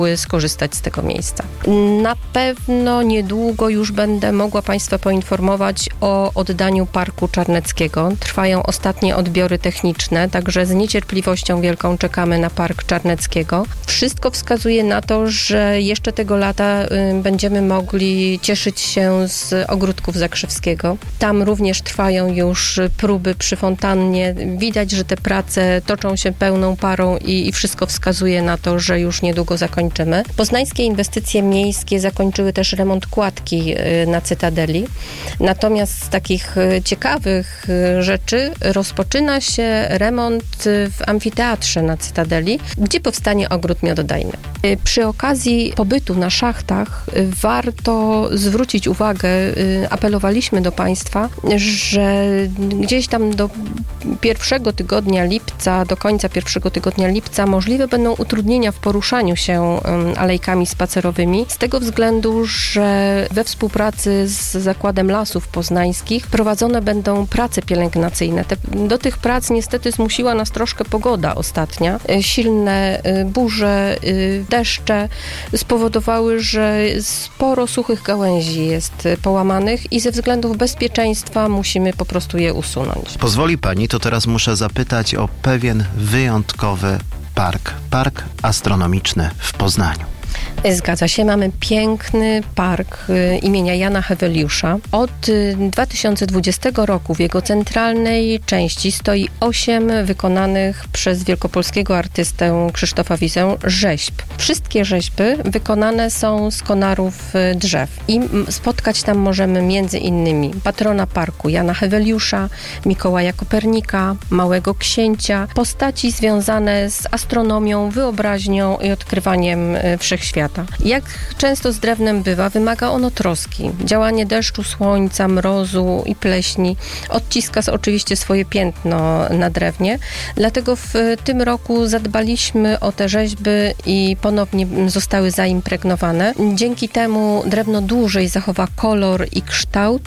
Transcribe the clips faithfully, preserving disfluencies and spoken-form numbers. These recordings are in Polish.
skorzystać z tego miejsca. Na pewno niedługo już będę mogła Państwa poinformować o oddaniu Parku Czarneckiego. Trwają ostatnie odbiory techniczne, także z niecierpliwością wielką czekamy na Park Czarneckiego. Wszystko wskazuje na to, że jeszcze tego lata y, będziemy mogli cieszyć się z ogródków Zakrzewskiego. Tam również trwają już próby przy fontannie. Widać, że te prace toczą się pełną parą i, i wszystko wskazuje na to, że już niedługo zakończymy. Poznańskie inwestycje miejskie zakończyły też remont kładki y, na Cytadeli. Natomiast z takich y, ciekawych y, rzeczy rozpoczyna się remont w amfiteatrze na Cytadeli, gdzie powstanie ogród miododajny. Y, przy okazji pobytu na szachtach y, warto zwrócić uwagę, y, apelowaliśmy do Państwa, że gdzieś tam do pierwszego tygodnia lipca, do końca pierwszego tygodnia lipca możliwe będą utrudnienia w poruszaniu się y, alejkami spacerowymi, z tego względu, że we współpracy z Zakładem Lasów Poznańskich prowadzone będą prace pielęgnacyjne. Te, do tych prac niestety zmusiła nas troszkę pogoda ostatnia. Y, silne y, burze, y, deszcze spowodowały, że sporo suchych gałęzi jest połamanych i ze względów bezpieczeństwa musimy po prostu je usunąć. Pozwoli Pani, to teraz muszę zapytać o pewien wyjątkowy park. Park astronomiczny w Poznaniu. Zgadza się, mamy piękny park y, imienia Jana Heweliusza. Od y, dwa tysiące dwudziestego roku w jego centralnej części stoi osiem wykonanych przez wielkopolskiego artystę Krzysztofa Wizę rzeźb. Wszystkie rzeźby wykonane są z konarów y, drzew i m, spotkać tam możemy między innymi patrona parku Jana Heweliusza, Mikołaja Kopernika, Małego Księcia, postaci związane z astronomią, wyobraźnią i odkrywaniem y, wszechświata. Jak często z drewnem bywa, wymaga ono troski. Działanie deszczu, słońca, mrozu i pleśni odciska oczywiście swoje piętno na drewnie. Dlatego w tym roku zadbaliśmy o te rzeźby i ponownie zostały zaimpregnowane. Dzięki temu drewno dłużej zachowa kolor i kształt,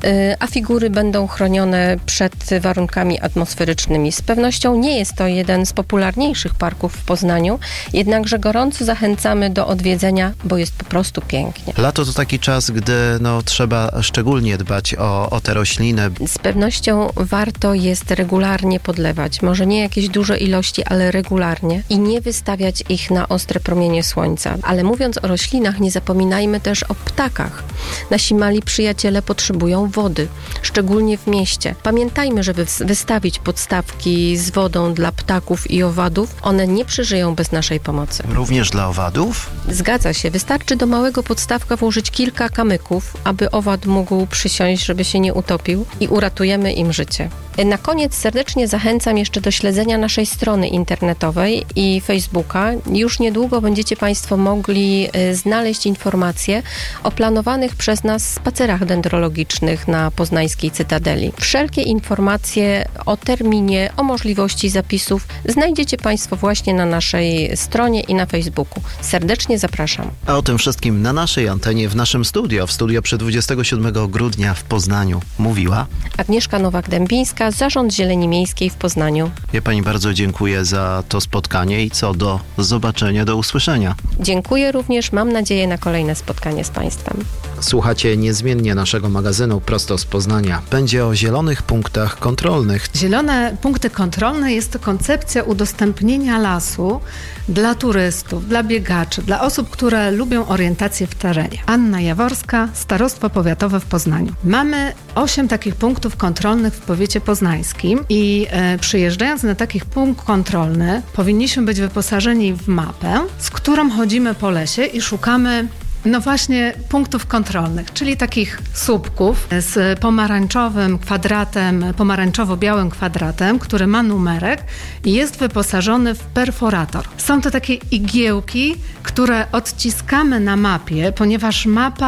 a figury będą chronione przed warunkami atmosferycznymi. Z pewnością nie jest to jeden z popularniejszych parków w Poznaniu, jednakże gorąco zachęcamy do odwiedzenia, bo jest po prostu pięknie. Lato to taki czas, gdy no, trzeba szczególnie dbać o, o te rośliny. Z pewnością warto jest regularnie podlewać. Może nie jakieś duże ilości, ale regularnie i nie wystawiać ich na ostre promienie słońca. Ale mówiąc o roślinach, nie zapominajmy też o ptakach. Nasi mali przyjaciele potrzebują wody, szczególnie w mieście. Pamiętajmy, żeby wystawić podstawki z wodą dla ptaków i owadów. One nie przeżyją bez naszej pomocy. Również dla owadów? Zgadza się. Wystarczy do małego podstawka włożyć kilka kamyków, aby owad mógł przysiąść, żeby się nie utopił i uratujemy im życie. Na koniec serdecznie zachęcam jeszcze do śledzenia naszej strony internetowej i Facebooka. Już niedługo będziecie Państwo mogli znaleźć informacje o planowanych przez nas spacerach dendrologicznych na poznańskiej Cytadeli. Wszelkie informacje o terminie, o możliwości zapisów znajdziecie Państwo właśnie na naszej stronie i na Facebooku. Serdecznie zapraszam. A o tym wszystkim na naszej antenie, w naszym studio, w studio przy dwudziestego siódmego grudnia w Poznaniu mówiła Agnieszka Nowak-Dębińska, Zarząd Zieleni Miejskiej w Poznaniu. Ja Pani bardzo dziękuję za to spotkanie i co, do zobaczenia, do usłyszenia. Dziękuję również, mam nadzieję na kolejne spotkanie z Państwem. Słuchacie niezmiennie naszego magazynu prosto z Poznania. Będzie o zielonych punktach kontrolnych. Zielone punkty kontrolne jest to koncepcja udostępnienia lasu dla turystów, dla biegaczy, dla osób, które lubią orientację w terenie. Anna Jaworska, Starostwo Powiatowe w Poznaniu. Mamy osiem takich punktów kontrolnych w powiecie poznańskim i e, przyjeżdżając na taki punkt kontrolny powinniśmy być wyposażeni w mapę, z którą chodzimy po lesie i szukamy no właśnie punktów kontrolnych, czyli takich słupków z pomarańczowym kwadratem, pomarańczowo-białym kwadratem, który ma numerek i jest wyposażony w perforator. Są to takie igiełki, które odciskamy na mapie, ponieważ mapa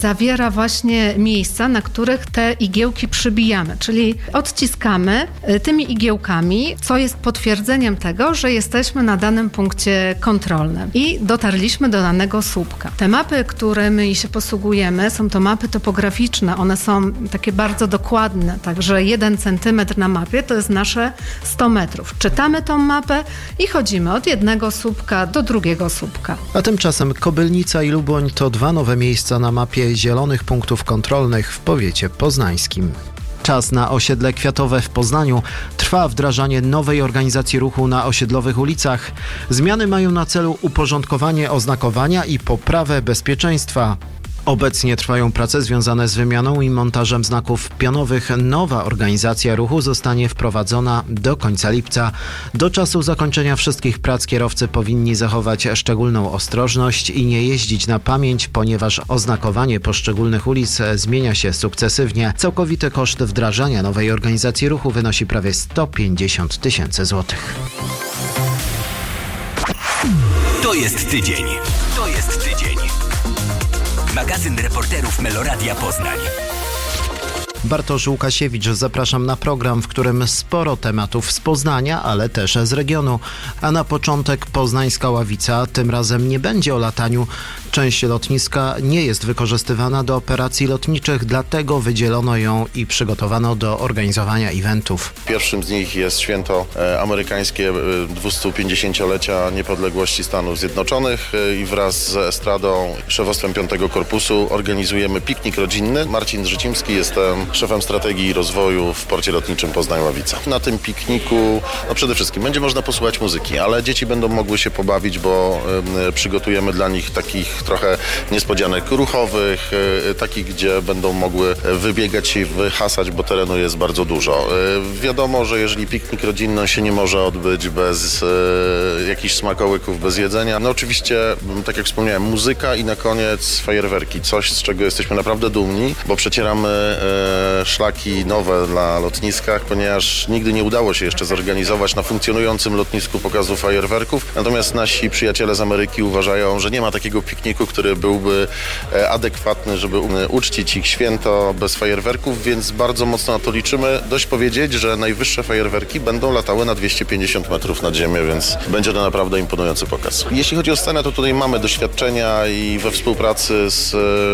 zawiera właśnie miejsca, na których te igiełki przybijamy, czyli odciskamy tymi igiełkami, co jest potwierdzeniem tego, że jesteśmy na danym punkcie kontrolnym i dotarliśmy do danego słupka. Te mapy, którymi się posługujemy, są to mapy topograficzne, one są takie bardzo dokładne, także jeden centymetr na mapie to jest nasze sto metrów. Czytamy tą mapę i chodzimy od jednego słupka do drugiego słupka. A tymczasem Kobylnica i Luboń to dwa nowe miejsca na mapie zielonych punktów kontrolnych w powiecie poznańskim. Czas na osiedle Kwiatowe w Poznaniu. Trwa wdrażanie nowej organizacji ruchu na osiedlowych ulicach. Zmiany mają na celu uporządkowanie oznakowania i poprawę bezpieczeństwa. Obecnie trwają prace związane z wymianą i montażem znaków pionowych. Nowa organizacja ruchu zostanie wprowadzona do końca lipca. Do czasu zakończenia wszystkich prac kierowcy powinni zachować szczególną ostrożność i nie jeździć na pamięć, ponieważ oznakowanie poszczególnych ulic zmienia się sukcesywnie. Całkowity koszt wdrażania nowej organizacji ruchu wynosi prawie sto pięćdziesiąt tysięcy złotych. To jest tydzień. To jest tydzień. Magazyn reporterów Meloradia Poznań. Bartosz Łukasiewicz, zapraszam na program, w którym sporo tematów z Poznania, ale też z regionu. A na początek poznańska ławica. Tym razem nie będzie o lataniu. Część lotniska nie jest wykorzystywana do operacji lotniczych, dlatego wydzielono ją i przygotowano do organizowania eventów. Pierwszym z nich jest święto amerykańskie dwustupięćdziesięciolecia niepodległości Stanów Zjednoczonych i wraz z estradą i szefostwem piątego Korpusu organizujemy piknik rodzinny. Marcin Życimski, jestem szefem strategii i rozwoju w porcie lotniczym Poznań-Ławica. Na tym pikniku no przede wszystkim będzie można posłuchać muzyki, ale dzieci będą mogły się pobawić, bo y, przygotujemy dla nich takich trochę niespodzianek ruchowych, y, takich, gdzie będą mogły wybiegać się i wyhasać, bo terenu jest bardzo dużo. Y, wiadomo, że jeżeli piknik rodzinny się nie może odbyć bez y, jakichś smakołyków, bez jedzenia. No oczywiście, tak jak wspomniałem, muzyka i na koniec fajerwerki. Coś, z czego jesteśmy naprawdę dumni, bo przecieramy y, szlaki nowe dla lotniskach, ponieważ nigdy nie udało się jeszcze zorganizować na funkcjonującym lotnisku pokazu fajerwerków. Natomiast nasi przyjaciele z Ameryki uważają, że nie ma takiego pikniku, który byłby adekwatny, żeby uczcić ich święto bez fajerwerków, więc bardzo mocno na to liczymy. Dość powiedzieć, że najwyższe fajerwerki będą latały na dwieście pięćdziesiąt metrów nad ziemię, więc będzie to naprawdę imponujący pokaz. Jeśli chodzi o scenę, to tutaj mamy doświadczenia i we współpracy z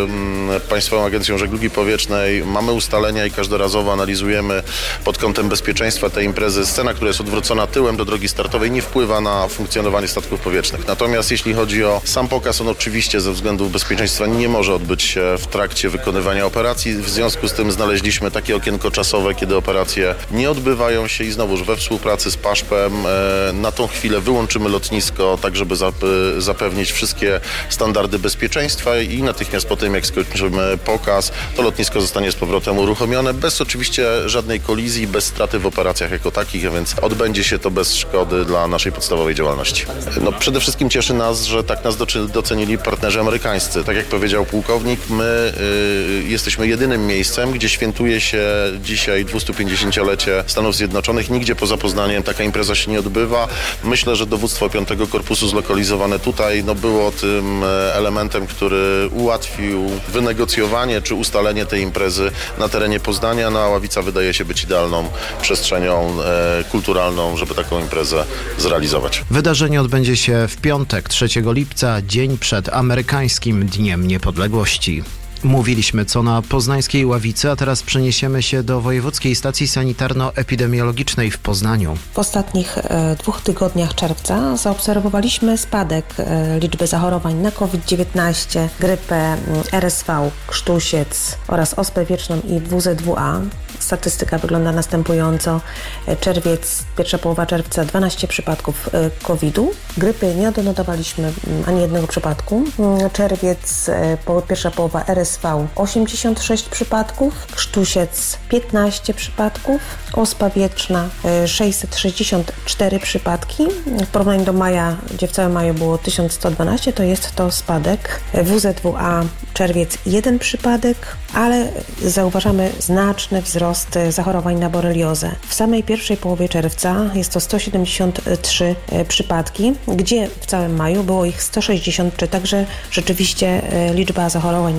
um, Państwową Agencją Żeglugi Powietrznej mamy ustalenia i każdorazowo analizujemy pod kątem bezpieczeństwa tej imprezy. Scena, która jest odwrócona tyłem do drogi startowej, nie wpływa na funkcjonowanie statków powietrznych. Natomiast jeśli chodzi o sam pokaz, on oczywiście ze względów bezpieczeństwa nie może odbyć się w trakcie wykonywania operacji. W związku z tym znaleźliśmy takie okienko czasowe, kiedy operacje nie odbywają się i znowuż we współpracy z Paszpem e, na tą chwilę wyłączymy lotnisko, tak żeby zap- zapewnić wszystkie standardy bezpieczeństwa i natychmiast po tym, jak skończymy pokaz, to lotnisko zostanie z powrotem uruchomione, bez oczywiście żadnej kolizji, bez straty w operacjach jako takich, więc odbędzie się to bez szkody dla naszej podstawowej działalności. No, przede wszystkim cieszy nas, że tak nas docenili partnerzy amerykańscy. Tak jak powiedział pułkownik, my y, jesteśmy jedynym miejscem, gdzie świętuje się dzisiaj dwustupięćdziesięciolecie Stanów Zjednoczonych. Nigdzie poza Poznaniem taka impreza się nie odbywa. Myślę, że dowództwo piątego Korpusu zlokalizowane tutaj no, było tym elementem, który ułatwił wynegocjowanie czy ustalenie tej imprezy na terenie Poznania, no a Ławica wydaje się być idealną przestrzenią e, kulturalną, żeby taką imprezę zrealizować. Wydarzenie odbędzie się w piątek, trzeciego lipca, dzień przed amerykańskim Dniem Niepodległości. Mówiliśmy co na poznańskiej Ławicy, a teraz przeniesiemy się do Wojewódzkiej Stacji Sanitarno-Epidemiologicznej w Poznaniu. W ostatnich e, dwóch tygodniach czerwca zaobserwowaliśmy spadek e, liczby zachorowań na COVID dziewiętnaście, grypę, R S V, krztusiec oraz ospę wieczną i W Z W A. Statystyka wygląda następująco. Czerwiec, pierwsza połowa czerwca dwanaście przypadków kowida. Grypy nie odnotowaliśmy ani jednego przypadku. Czerwiec, pierwsza połowa R S V osiemdziesiąt sześć przypadków, krztusiec piętnaście przypadków, ospa wieczna sześćset sześćdziesiąt cztery przypadki. W porównaniu do maja, gdzie w całym maju było tysiąc sto dwanaście, to jest to spadek. W Z W A czerwiec jeden przypadek, ale zauważamy znaczny wzrost zachorowań na boreliozę. W samej pierwszej połowie czerwca jest to sto siedemdziesiąt trzy przypadki, gdzie w całym maju było ich sto sześćdziesiąt trzy, także rzeczywiście liczba zachorowań na boreliozę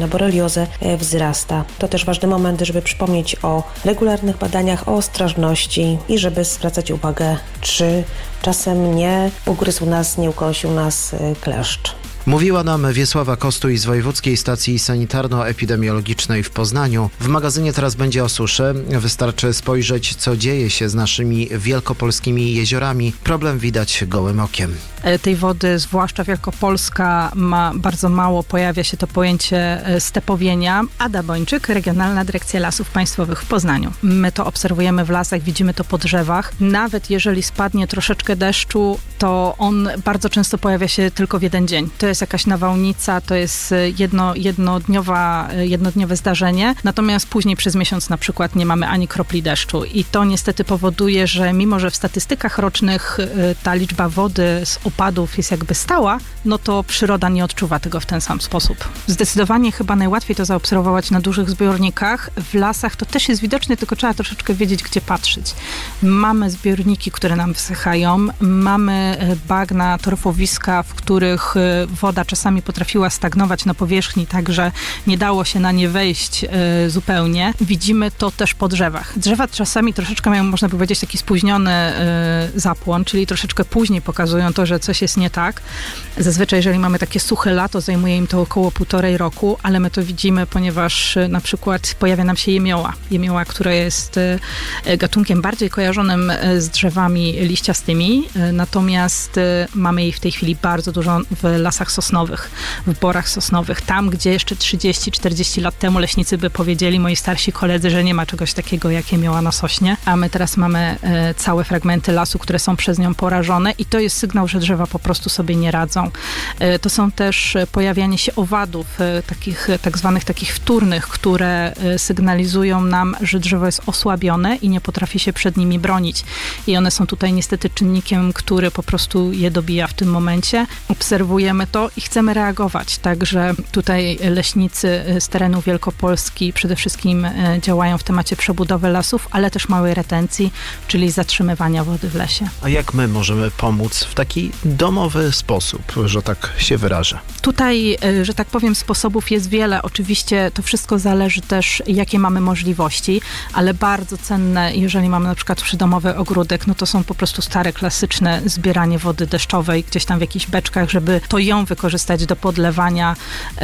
lichiobiozę wzrasta. To też ważny moment, żeby przypomnieć o regularnych badaniach, o ostrożności i żeby zwracać uwagę, czy czasem nie ugryzł nas, nie ukąsił nas kleszcz. Mówiła nam Wiesława Kostuj z Wojewódzkiej Stacji Sanitarno-Epidemiologicznej w Poznaniu. W magazynie teraz będzie o suszy. Wystarczy spojrzeć, co dzieje się z naszymi wielkopolskimi jeziorami. Problem widać gołym okiem. Tej wody, zwłaszcza Wielkopolska, ma bardzo mało, pojawia się to pojęcie stepowienia. Ada Bończyk, Regionalna Dyrekcja Lasów Państwowych w Poznaniu. My to obserwujemy w lasach, widzimy to po drzewach. Nawet jeżeli spadnie troszeczkę deszczu, to on bardzo często pojawia się tylko w jeden dzień. To jest jakaś nawałnica, to jest jedno, jednodniowa, jednodniowe zdarzenie, natomiast później przez miesiąc na przykład nie mamy ani kropli deszczu i to niestety powoduje, że mimo, że w statystykach rocznych ta liczba wody z opadów jest jakby stała, no to przyroda nie odczuwa tego w ten sam sposób. Zdecydowanie chyba najłatwiej to zaobserwować na dużych zbiornikach. W lasach to też jest widoczne, tylko trzeba troszeczkę wiedzieć, gdzie patrzeć. Mamy zbiorniki, które nam wysychają, mamy bagna, torfowiska, w których woda czasami potrafiła stagnować na powierzchni, tak że nie dało się na nie wejść y, zupełnie. Widzimy to też po drzewach. Drzewa czasami troszeczkę mają, można powiedzieć, taki spóźniony y, zapłon, czyli troszeczkę później pokazują to, że coś jest nie tak. Zazwyczaj, jeżeli mamy takie suche lato, zajmuje im to około półtorej roku, ale my to widzimy, ponieważ y, na przykład pojawia nam się jemioła. Jemioła, która jest y, gatunkiem bardziej kojarzonym y, z drzewami liściastymi, y, natomiast y, mamy jej w tej chwili bardzo dużo w lasach sosnowych, w borach sosnowych. Tam, gdzie jeszcze trzydzieści czterdzieści lat temu leśnicy by powiedzieli, moi starsi koledzy, że nie ma czegoś takiego, jak jemioła na sośnie, a my teraz mamy e, całe fragmenty lasu, które są przez nią porażone i to jest sygnał, że drzewa po prostu sobie nie radzą. E, to są też pojawianie się owadów, e, takich tak zwanych takich wtórnych, które e, sygnalizują nam, że drzewo jest osłabione i nie potrafi się przed nimi bronić. I one są tutaj niestety czynnikiem, który po prostu je dobija w tym momencie. Obserwujemy to i chcemy reagować. Także tutaj leśnicy z terenu Wielkopolski przede wszystkim działają w temacie przebudowy lasów, ale też małej retencji, czyli zatrzymywania wody w lesie. A jak my możemy pomóc w taki domowy sposób, że tak się wyrażę? Tutaj, że tak powiem, sposobów jest wiele. Oczywiście to wszystko zależy też, jakie mamy możliwości, ale bardzo cenne, jeżeli mamy na przykład przydomowy ogródek, no to są po prostu stare, klasyczne zbieranie wody deszczowej gdzieś tam w jakichś beczkach, żeby to ją wykorzystać do podlewania,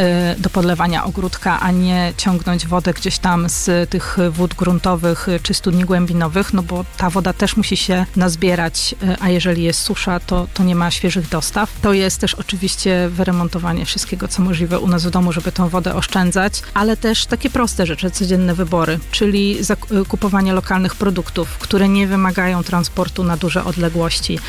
do podlewania ogródka, a nie ciągnąć wodę gdzieś tam z tych wód gruntowych czy studni głębinowych, no bo ta woda też musi się nazbierać, a jeżeli jest susza, to, to nie ma świeżych dostaw. To jest też oczywiście wyremontowanie wszystkiego, co możliwe u nas w domu, żeby tą wodę oszczędzać, ale też takie proste rzeczy, codzienne wybory, czyli kupowanie lokalnych produktów, które nie wymagają transportu na duże odległości.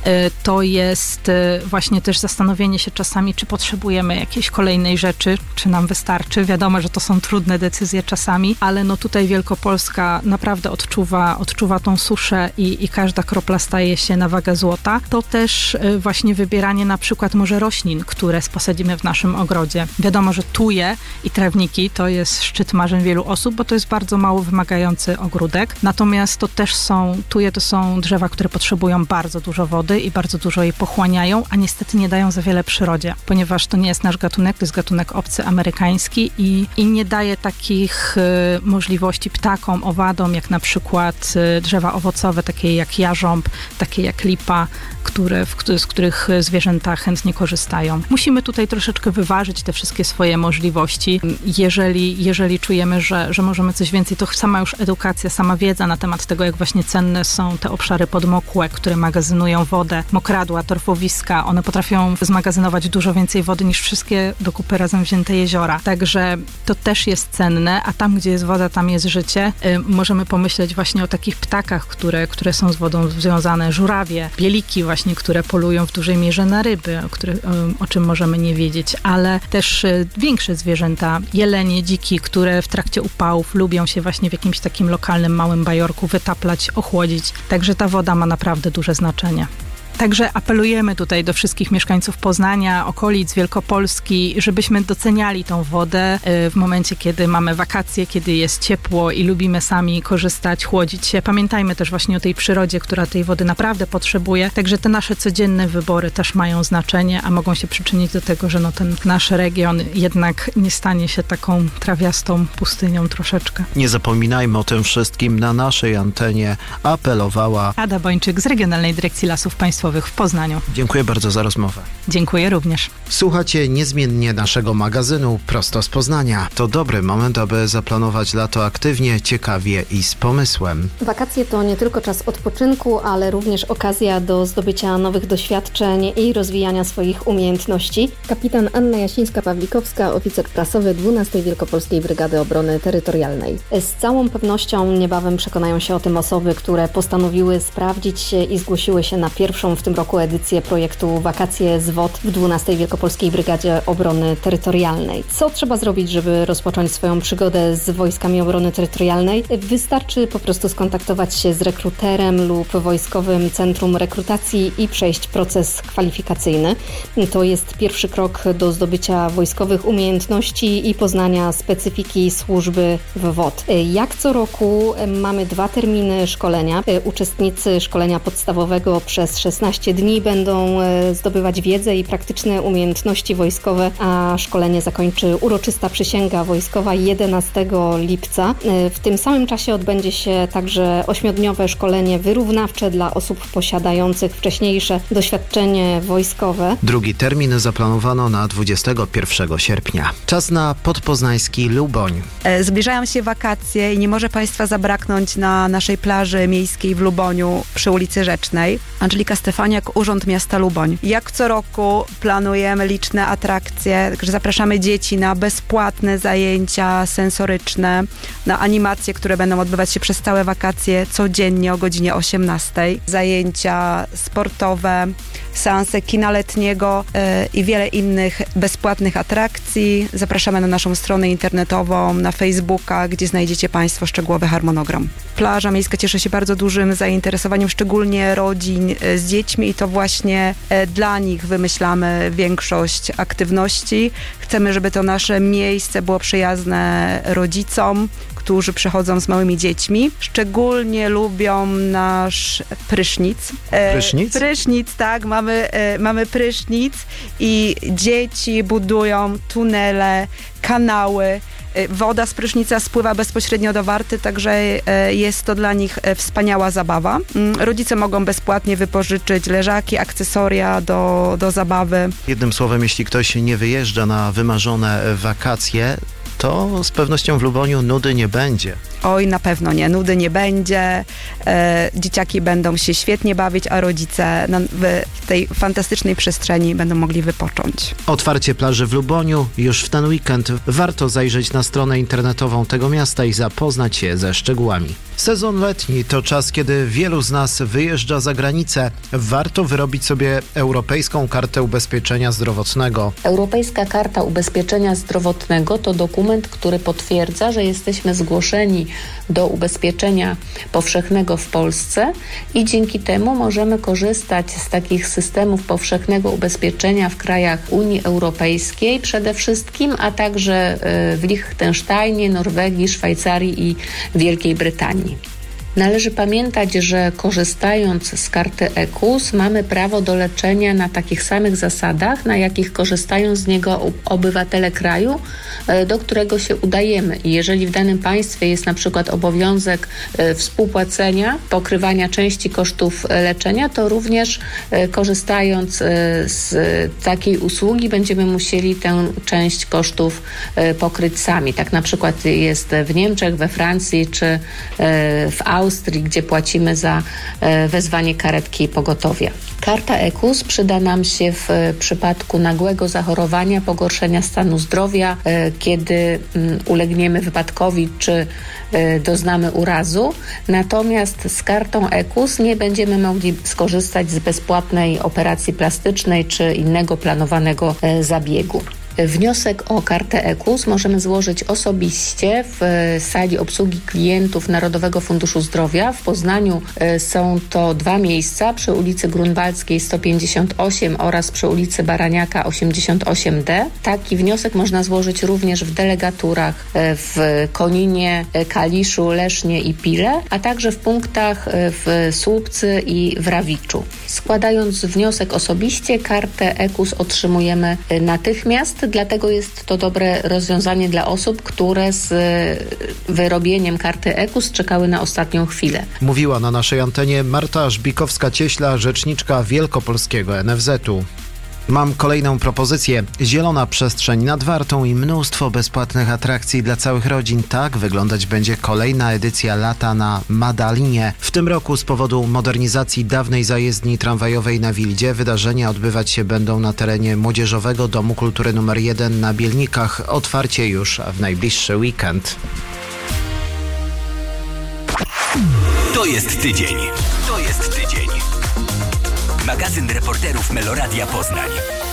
To jest właśnie też zastanowienie się czasami, czy potrzebujemy jakiejś kolejnej rzeczy, czy nam wystarczy. Wiadomo, że to są trudne decyzje czasami, ale no tutaj Wielkopolska naprawdę odczuwa, odczuwa tą suszę i, i każda kropla staje się na wagę złota. To też właśnie wybieranie na przykład może roślin, które posadzimy w naszym ogrodzie. Wiadomo, że tuje i trawniki to jest szczyt marzeń wielu osób, bo to jest bardzo mało wymagający ogródek. Natomiast to też są, tuje to są drzewa, które potrzebują bardzo dużo wody i bardzo dużo jej pochłaniają, a niestety nie dają za wiele przyrodzie, ponieważ to nie jest nasz gatunek, to jest gatunek obcy, amerykański i, i nie daje takich y, możliwości ptakom, owadom, jak na przykład y, drzewa owocowe, takie jak jarząb, takie jak lipa, które, w, z których zwierzęta chętnie korzystają. Musimy tutaj troszeczkę wyważyć te wszystkie swoje możliwości. Jeżeli, jeżeli czujemy, że, że możemy coś więcej, to sama już edukacja, sama wiedza na temat tego, jak właśnie cenne są te obszary podmokłe, które magazynują wodę, mokradła, torfowiska, one potrafią zmagazynować dużo więcej wody niż wszystkie do kupy razem wzięte jeziora. Także to też jest cenne, a tam, gdzie jest woda, tam jest życie. Y, możemy pomyśleć właśnie o takich ptakach, które, które są z wodą związane, żurawie, bieliki właśnie, które polują w dużej mierze na ryby, o, który, o, o czym możemy nie wiedzieć, ale też y, większe zwierzęta, jelenie, dziki, które w trakcie upałów lubią się właśnie w jakimś takim lokalnym małym bajorku wytaplać, ochłodzić. Także ta woda ma naprawdę duże znaczenie. Także apelujemy tutaj do wszystkich mieszkańców Poznania, okolic Wielkopolski, żebyśmy doceniali tą wodę w momencie, kiedy mamy wakacje, kiedy jest ciepło i lubimy sami korzystać, chłodzić się. Pamiętajmy też właśnie o tej przyrodzie, która tej wody naprawdę potrzebuje. Także te nasze codzienne wybory też mają znaczenie, a mogą się przyczynić do tego, że no ten nasz region jednak nie stanie się taką trawiastą pustynią troszeczkę. Nie zapominajmy o tym wszystkim. Na naszej antenie apelowała Ada Bończyk z Regionalnej Dyrekcji Lasów Państwowych w Poznaniu. Dziękuję bardzo za rozmowę. Dziękuję również. Słuchacie niezmiennie naszego magazynu prosto z Poznania. To dobry moment, aby zaplanować lato aktywnie, ciekawie i z pomysłem. Wakacje to nie tylko czas odpoczynku, ale również okazja do zdobycia nowych doświadczeń i rozwijania swoich umiejętności. Kapitan Anna Jasińska-Pawlikowska, oficer prasowy dwunastej Wielkopolskiej Brygady Obrony Terytorialnej. Z całą pewnością niebawem przekonają się o tym osoby, które postanowiły sprawdzić się i zgłosiły się na pierwszą w tym roku edycję projektu Wakacje z W O T w dwunastej Wielkopolskiej Brygadzie Obrony Terytorialnej. Co trzeba zrobić, żeby rozpocząć swoją przygodę z Wojskami Obrony Terytorialnej? Wystarczy po prostu skontaktować się z rekruterem lub Wojskowym Centrum Rekrutacji i przejść proces kwalifikacyjny. To jest pierwszy krok do zdobycia wojskowych umiejętności i poznania specyfiki służby w W O T. Jak co roku mamy dwa terminy szkolenia. Uczestnicy szkolenia podstawowego przez szesnaście dni będą zdobywać wiedzę i praktyczne umiejętności wojskowe, a szkolenie zakończy uroczysta przysięga wojskowa jedenastego lipca. W tym samym czasie odbędzie się także ośmiodniowe szkolenie wyrównawcze dla osób posiadających wcześniejsze doświadczenie wojskowe. Drugi termin zaplanowano na dwudziestego pierwszego sierpnia. Czas na podpoznański Luboń. Zbliżają się wakacje i nie może Państwa zabraknąć na naszej plaży miejskiej w Luboniu przy ulicy Rzecznej. Angelika Stefaniak, Urząd Miasta Luboń. Jak co roku planujemy liczne atrakcje, także zapraszamy dzieci na bezpłatne zajęcia sensoryczne, na animacje, które będą odbywać się przez całe wakacje codziennie o godzinie osiemnastej. Zajęcia sportowe, seanse kina letniego yy, i wiele innych bezpłatnych atrakcji. Zapraszamy na naszą stronę internetową, na Facebooka, gdzie znajdziecie Państwo szczegółowy harmonogram. Plaża miejska cieszy się bardzo dużym zainteresowaniem, szczególnie rodzin yy, z dziećmi i to właśnie yy, dla nich wymyślamy większość aktywności. Chcemy, żeby to nasze miejsce było przyjazne rodzicom, którzy przychodzą z małymi dziećmi. Szczególnie lubią nasz prysznic. Prysznic? E, prysznic, tak. Mamy, e, mamy prysznic i dzieci budują tunele, kanały. Woda z prysznica spływa bezpośrednio do warty, także jest to dla nich wspaniała zabawa. Rodzice mogą bezpłatnie wypożyczyć leżaki, akcesoria do, do zabawy. Jednym słowem, jeśli ktoś nie wyjeżdża na wymarzone wakacje, to z pewnością w Luboniu nudy nie będzie. Oj, na pewno nie. Nudy nie będzie. E, dzieciaki będą się świetnie bawić, a rodzice na, w tej fantastycznej przestrzeni będą mogli wypocząć. Otwarcie plaży w Luboniu już w ten weekend. Warto zajrzeć na stronę internetową tego miasta i zapoznać się ze szczegółami. Sezon letni to czas, kiedy wielu z nas wyjeżdża za granicę. Warto wyrobić sobie Europejską Kartę Ubezpieczenia Zdrowotnego. Europejska Karta Ubezpieczenia Zdrowotnego to dokument, który potwierdza, że jesteśmy zgłoszeni do ubezpieczenia powszechnego w Polsce i dzięki temu możemy korzystać z takich systemów powszechnego ubezpieczenia w krajach Unii Europejskiej przede wszystkim, a także w Liechtensteinie, Norwegii, Szwajcarii i Wielkiej Brytanii. Należy pamiętać, że korzystając z karty E K U S mamy prawo do leczenia na takich samych zasadach, na jakich korzystają z niego obywatele kraju, do którego się udajemy. I jeżeli w danym państwie jest na przykład obowiązek współpłacenia, pokrywania części kosztów leczenia, to również korzystając z takiej usługi będziemy musieli tę część kosztów pokryć sami. Tak na przykład jest w Niemczech, we Francji czy w Austrii, Austrii, gdzie płacimy za wezwanie karetki i pogotowia. Karta E K U S przyda nam się w przypadku nagłego zachorowania, pogorszenia stanu zdrowia, kiedy ulegniemy wypadkowi czy doznamy urazu. Natomiast z kartą E K U S nie będziemy mogli skorzystać z bezpłatnej operacji plastycznej czy innego planowanego zabiegu. Wniosek o kartę E K U S możemy złożyć osobiście w sali obsługi klientów Narodowego Funduszu Zdrowia. W Poznaniu są to dwa miejsca przy ulicy Grunwaldzkiej sto pięćdziesiąt osiem oraz przy ulicy Baraniaka osiemdziesiąt osiem D. Taki wniosek można złożyć również w delegaturach w Koninie, Kaliszu, Lesznie i Pile, a także w punktach w Słupcy i w Rawiczu. Składając wniosek osobiście, kartę E K U S otrzymujemy natychmiast, dlatego jest to dobre rozwiązanie dla osób, które z wyrobieniem karty E K U S czekały na ostatnią chwilę. Mówiła na naszej antenie Marta Żbikowska-Cieśla, rzeczniczka Wielkopolskiego N F Z u. Mam kolejną propozycję. Zielona przestrzeń nad Wartą i mnóstwo bezpłatnych atrakcji dla całych rodzin. Tak wyglądać będzie kolejna edycja Lata na Madalinie. W tym roku z powodu modernizacji dawnej zajezdni tramwajowej na Wildzie wydarzenia odbywać się będą na terenie Młodzieżowego Domu Kultury numer jeden na Bielnikach. Otwarcie już w najbliższy weekend. To jest tydzień. To jest tydzień. Magazyn reporterów Meloradia Poznań.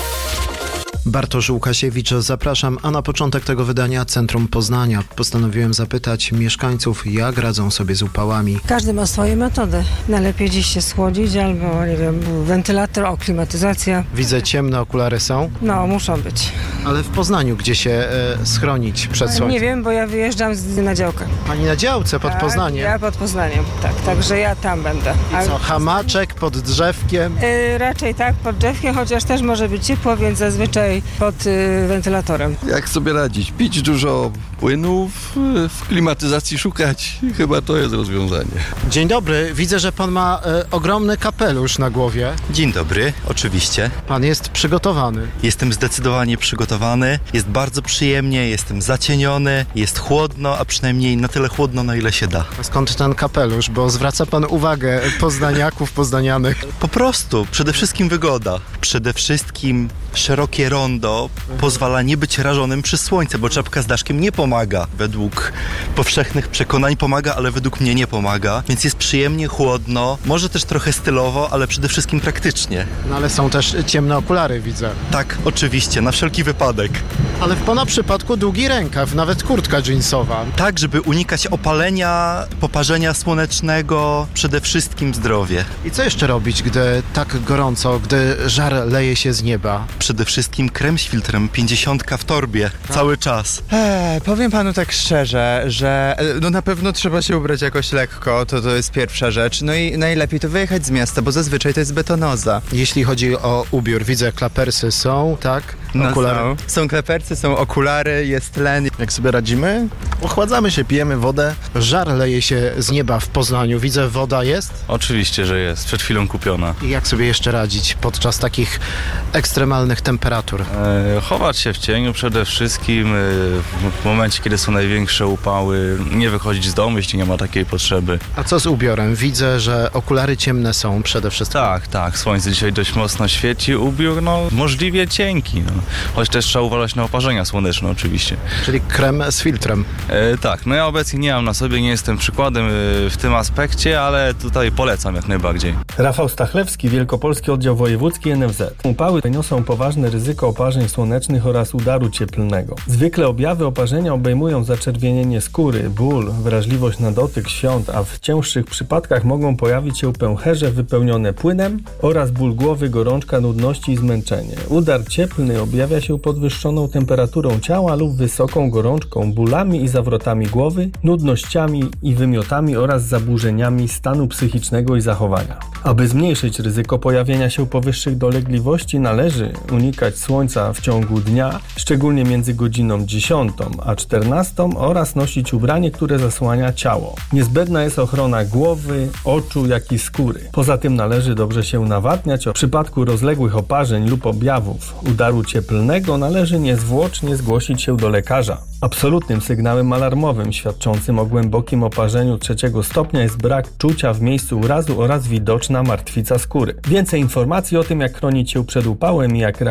Bartosz Łukasiewicz, zapraszam, a na początek tego wydania Centrum Poznania. Postanowiłem zapytać mieszkańców, jak radzą sobie z upałami. Każdy ma swoje metody. Najlepiej dziś się schłodzić albo, nie wiem, wentylator, o, klimatyzacja. Widzę, ciemne okulary są? No, muszą być. Ale w Poznaniu, gdzie się e, schronić przed słońcem? Nie wiem, bo ja wyjeżdżam z, na działkę. Pani na działce pod tak, Poznaniem? Ja pod Poznaniem, tak. Także ja tam będę. I co, hamaczek pod drzewkiem? Yy, raczej tak, pod drzewkiem, chociaż też może być ciepło, więc zazwyczaj pod y, wentylatorem. Jak sobie radzić? Pić dużo płynów, w klimatyzacji szukać. Chyba to jest rozwiązanie. Dzień dobry. Widzę, że pan ma e, ogromny kapelusz na głowie. Dzień dobry, oczywiście. Pan jest przygotowany. Jestem zdecydowanie przygotowany. Jest bardzo przyjemnie, jestem zacieniony, jest chłodno, a przynajmniej na tyle chłodno, na ile się da. A skąd ten kapelusz? Bo zwraca pan uwagę poznaniaków, poznanianych. Po prostu, przede wszystkim wygoda. Przede wszystkim szerokie rondo pozwala nie być rażonym przez słońce, bo czapka z daszkiem nie pomaga. Według powszechnych przekonań pomaga, ale według mnie nie pomaga. Więc jest przyjemnie, chłodno, może też trochę stylowo, ale przede wszystkim praktycznie. No ale są też ciemne okulary, widzę. Tak, oczywiście, na wszelki wypadek. Ale w pana przypadku długi rękaw, nawet kurtka jeansowa. Tak, żeby unikać opalenia, poparzenia słonecznego, przede wszystkim zdrowie. I co jeszcze robić, gdy tak gorąco, gdy żar leje się z nieba? Przede wszystkim krem z filtrem, pięćdziesiątka w torbie, no. Cały czas. Eee, powiem panu tak szczerze, że no na pewno trzeba się ubrać jakoś lekko, to to jest pierwsza rzecz. No i najlepiej to wyjechać z miasta, bo zazwyczaj to jest betonoza. Jeśli chodzi o ubiór, widzę, klapersy są, tak? Okulary. No są. są klapersy, są okulary, jest tlen. Jak sobie radzimy? Ochładzamy się, pijemy wodę. Żar leje się z nieba w Poznaniu. Widzę, woda jest? Oczywiście, że jest. Przed chwilą kupiona. I jak sobie jeszcze radzić podczas takich ekstremalnych temperatur? E, chować się w cieniu przede wszystkim. E, w momencie, kiedy są największe upały, nie wychodzić z domu, jeśli nie ma takiej potrzeby. A co z ubiorem? Widzę, że okulary ciemne są przede wszystkim. Tak, tak. Słońce dzisiaj dość mocno świeci. Ubiór, no, możliwie cienki. No. Choć też trzeba uważać na oparzenia słoneczne oczywiście. Czyli krem z filtrem. E, tak, no ja obecnie nie mam na sobie, nie jestem przykładem e, w tym aspekcie, ale tutaj polecam jak najbardziej. Rafał Stachlewski, Wielkopolski Oddział Wojewódzki N F Z. Upały niosą poważne ryzyko oparzeń słonecznych oraz udaru cieplnego. Zwykle objawy oparzenia obejmują zaczerwienienie skóry, ból, wrażliwość na dotyk, świąt, a w cięższych przypadkach mogą pojawić się pęcherze wypełnione płynem oraz ból głowy, gorączka, nudności i zmęczenie. Udar cieplny objawia się podwyższoną temperaturą ciała lub wysoką gorączką, bólami i zawrotami głowy, nudnościami i wymiotami oraz zaburzeniami stanu psychicznego i zachowania. Aby zmniejszyć ryzyko pojawienia się powyższych dolegliwości, należy unikać słońca w ciągu dnia, szczególnie między godziną dziesiątą a czternastą oraz nosić ubranie, które zasłania ciało. Niezbędna jest ochrona głowy, oczu, jak i skóry. Poza tym należy dobrze się nawadniać. W przypadku rozległych oparzeń lub objawów udaru cieplnego należy niezwłocznie zgłosić się do lekarza. Absolutnym sygnałem alarmowym świadczącym o głębokim oparzeniu trzeciego stopnia jest brak czucia w miejscu urazu oraz widoczna martwica skóry. Więcej informacji o tym, jak chronić się przed upałem i jak reagować w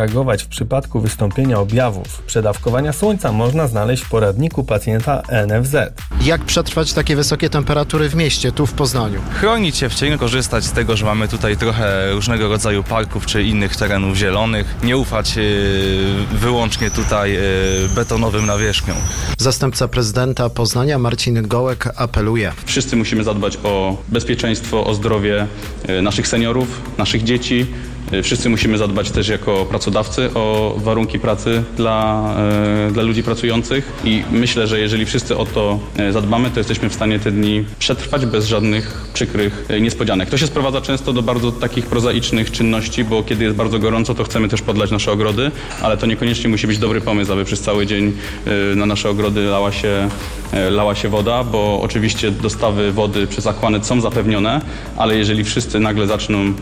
przypadku wystąpienia objawów przedawkowania słońca można znaleźć w poradniku pacjenta N F Z. Jak przetrwać takie wysokie temperatury w mieście, tu w Poznaniu? Chronić się w cieniu, korzystać z tego, że mamy tutaj trochę różnego rodzaju parków czy innych terenów zielonych. Nie ufać yy, wyłącznie tutaj yy, betonowym nawierzchniom. Zastępca prezydenta Poznania Marcin Gołek apeluje. Wszyscy musimy zadbać o bezpieczeństwo, o zdrowie naszych seniorów, naszych dzieci. Wszyscy musimy zadbać też jako pracodawcy o warunki pracy dla, e, dla ludzi pracujących i myślę, że jeżeli wszyscy o to zadbamy, to jesteśmy w stanie te dni przetrwać bez żadnych przykrych niespodzianek. To się sprowadza często do bardzo takich prozaicznych czynności, bo kiedy jest bardzo gorąco, to chcemy też podlać nasze ogrody, ale to niekoniecznie musi być dobry pomysł, aby przez cały dzień e, na nasze ogrody lała się, e, lała się woda, bo oczywiście dostawy wody przez Aquanet są zapewnione, ale jeżeli wszyscy nagle zaczną e,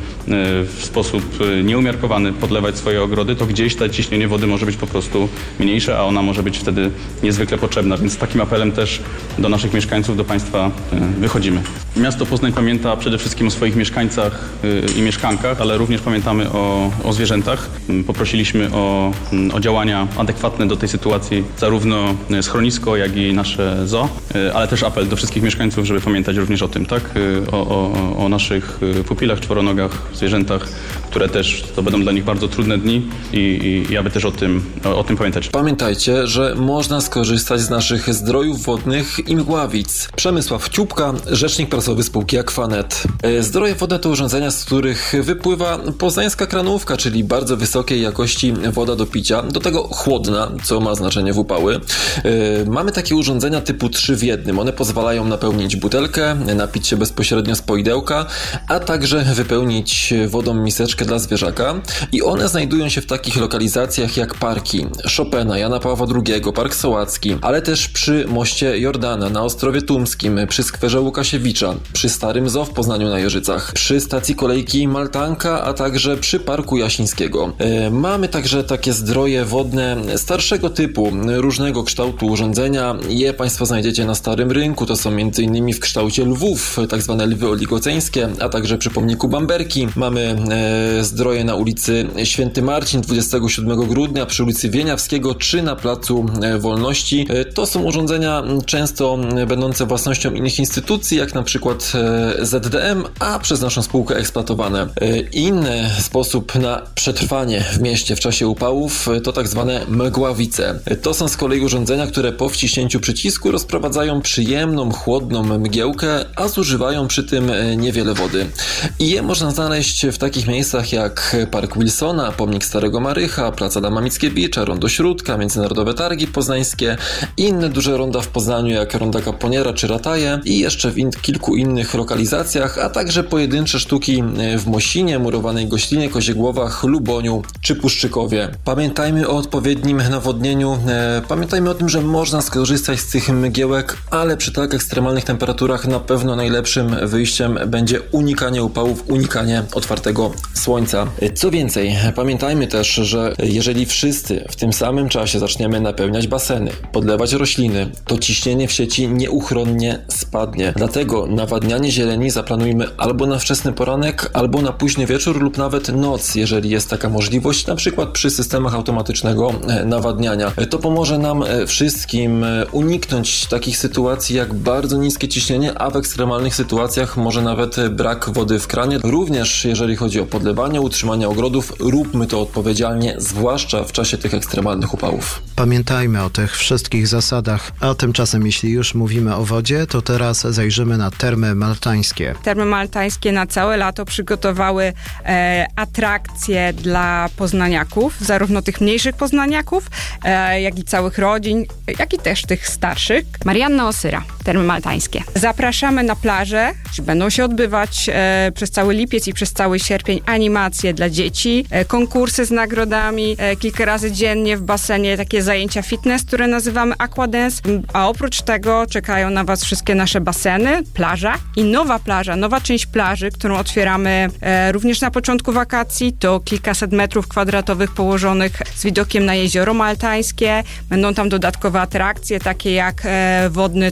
w sposób nieumiarkowany podlewać swoje ogrody, to gdzieś to ciśnienie wody może być po prostu mniejsze, a ona może być wtedy niezwykle potrzebna, więc z takim apelem też do naszych mieszkańców, do państwa wychodzimy. Miasto Poznań pamięta przede wszystkim o swoich mieszkańcach i mieszkankach, ale również pamiętamy o, o zwierzętach. Poprosiliśmy o, o działania adekwatne do tej sytuacji, zarówno schronisko, jak i nasze zoo, ale też apel do wszystkich mieszkańców, żeby pamiętać również o tym, tak? O, o, o naszych pupilach, czworonogach, zwierzętach, które też to będą dla nich bardzo trudne dni i, i, i aby też o tym, o, o tym pamiętać. Pamiętajcie, że można skorzystać z naszych zdrojów wodnych i mgławic. Przemysław Ciupka, rzecznik prasowy spółki Aquanet. Zdroje wodne to urządzenia, z których wypływa poznańska kranówka, czyli bardzo wysokiej jakości woda do picia, do tego chłodna, co ma znaczenie w upały. Mamy takie urządzenia typu trzy w jednym. One pozwalają napełnić butelkę, napić się bezpośrednio z poidełka, a także wypełnić wodą miseczkę dla zwierzaka i one znajdują się w takich lokalizacjach jak parki Chopina, Jana Pawła drugiego, Park Sołacki, ale też przy moście Jordana, na Ostrowie Tumskim, przy skwerze Łukasiewicza, przy Starym Zoo w Poznaniu na Jeżycach, przy stacji kolejki Maltanka, a także przy Parku Jasińskiego. Yy, mamy także takie zdroje wodne starszego typu, różnego kształtu urządzenia. Je Państwo znajdziecie na Starym Rynku, to są między innymi w kształcie lwów, tak zwane lwy oligoceńskie, a także przy pomniku Bamberki. Mamy yy, zdroje na ulicy Święty Marcin dwudziestego siódmego grudnia, przy ulicy Wieniawskiego czy na Placu Wolności. To są urządzenia często będące własnością innych instytucji, jak na przykład Z D M, a przez naszą spółkę eksploatowane. Inny sposób na przetrwanie w mieście w czasie upałów to tak zwane mgławice. To są z kolei urządzenia, które po wciśnięciu przycisku rozprowadzają przyjemną, chłodną mgiełkę, a zużywają przy tym niewiele wody. I je można znaleźć w takich miejscach jak Park Wilsona, pomnik Starego Marycha, Plac Adama Mickiewicza, Rondo Śródka, Międzynarodowe Targi Poznańskie, inne duże ronda w Poznaniu jak Ronda Kaponiera czy Rataje i jeszcze w in- kilku innych lokalizacjach, a także pojedyncze sztuki w Mosinie, Murowanej Goślinie, Koziegłowach, Luboniu czy Puszczykowie. Pamiętajmy o odpowiednim nawodnieniu, e, pamiętajmy o tym, że można skorzystać z tych mgiełek, ale przy tak ekstremalnych temperaturach na pewno najlepszym wyjściem będzie unikanie upałów, unikanie otwartego słońca. Co więcej, pamiętajmy też, że jeżeli wszyscy w tym samym czasie zaczniemy napełniać baseny, podlewać rośliny, to ciśnienie w sieci nieuchronnie spadnie. Dlatego nawadnianie zieleni zaplanujmy albo na wczesny poranek, albo na późny wieczór lub nawet noc, jeżeli jest taka możliwość, na przykład przy systemach automatycznego nawadniania. To pomoże nam wszystkim uniknąć takich sytuacji jak bardzo niskie ciśnienie, a w ekstremalnych sytuacjach może nawet brak wody w kranie. Również jeżeli chodzi o podlewanie, utrzymanie ogrodów, róbmy to odpowiedzialnie, zwłaszcza w czasie tych ekstremalnych upałów. Pamiętajmy o tych wszystkich zasadach, a tymczasem jeśli już mówimy o wodzie, to teraz zajrzymy na Termy Maltańskie. Termy Maltańskie na całe lato przygotowały e, atrakcje dla poznaniaków, zarówno tych mniejszych poznaniaków, e, jak i całych rodzin, jak i też tych starszych. Marianna Osyra, Termy Maltańskie. Zapraszamy na plażę, gdzie będą się odbywać e, przez cały lipiec i przez cały sierpień animacje dla dzieci, e, konkursy z nagrodami, e, kilka razy dziennie w basenie takie zajęcia fitness, które nazywamy aquadance, a oprócz tego czekają na Was wszystkie nasze baseny, plaża i nowa plaża, nowa część plaży, którą otwieramy e, również na początku wakacji. To kilkaset metrów kwadratowych położonych z widokiem na jezioro Maltańskie. Będą tam dodatkowe atrakcje, takie jak e, wodny tor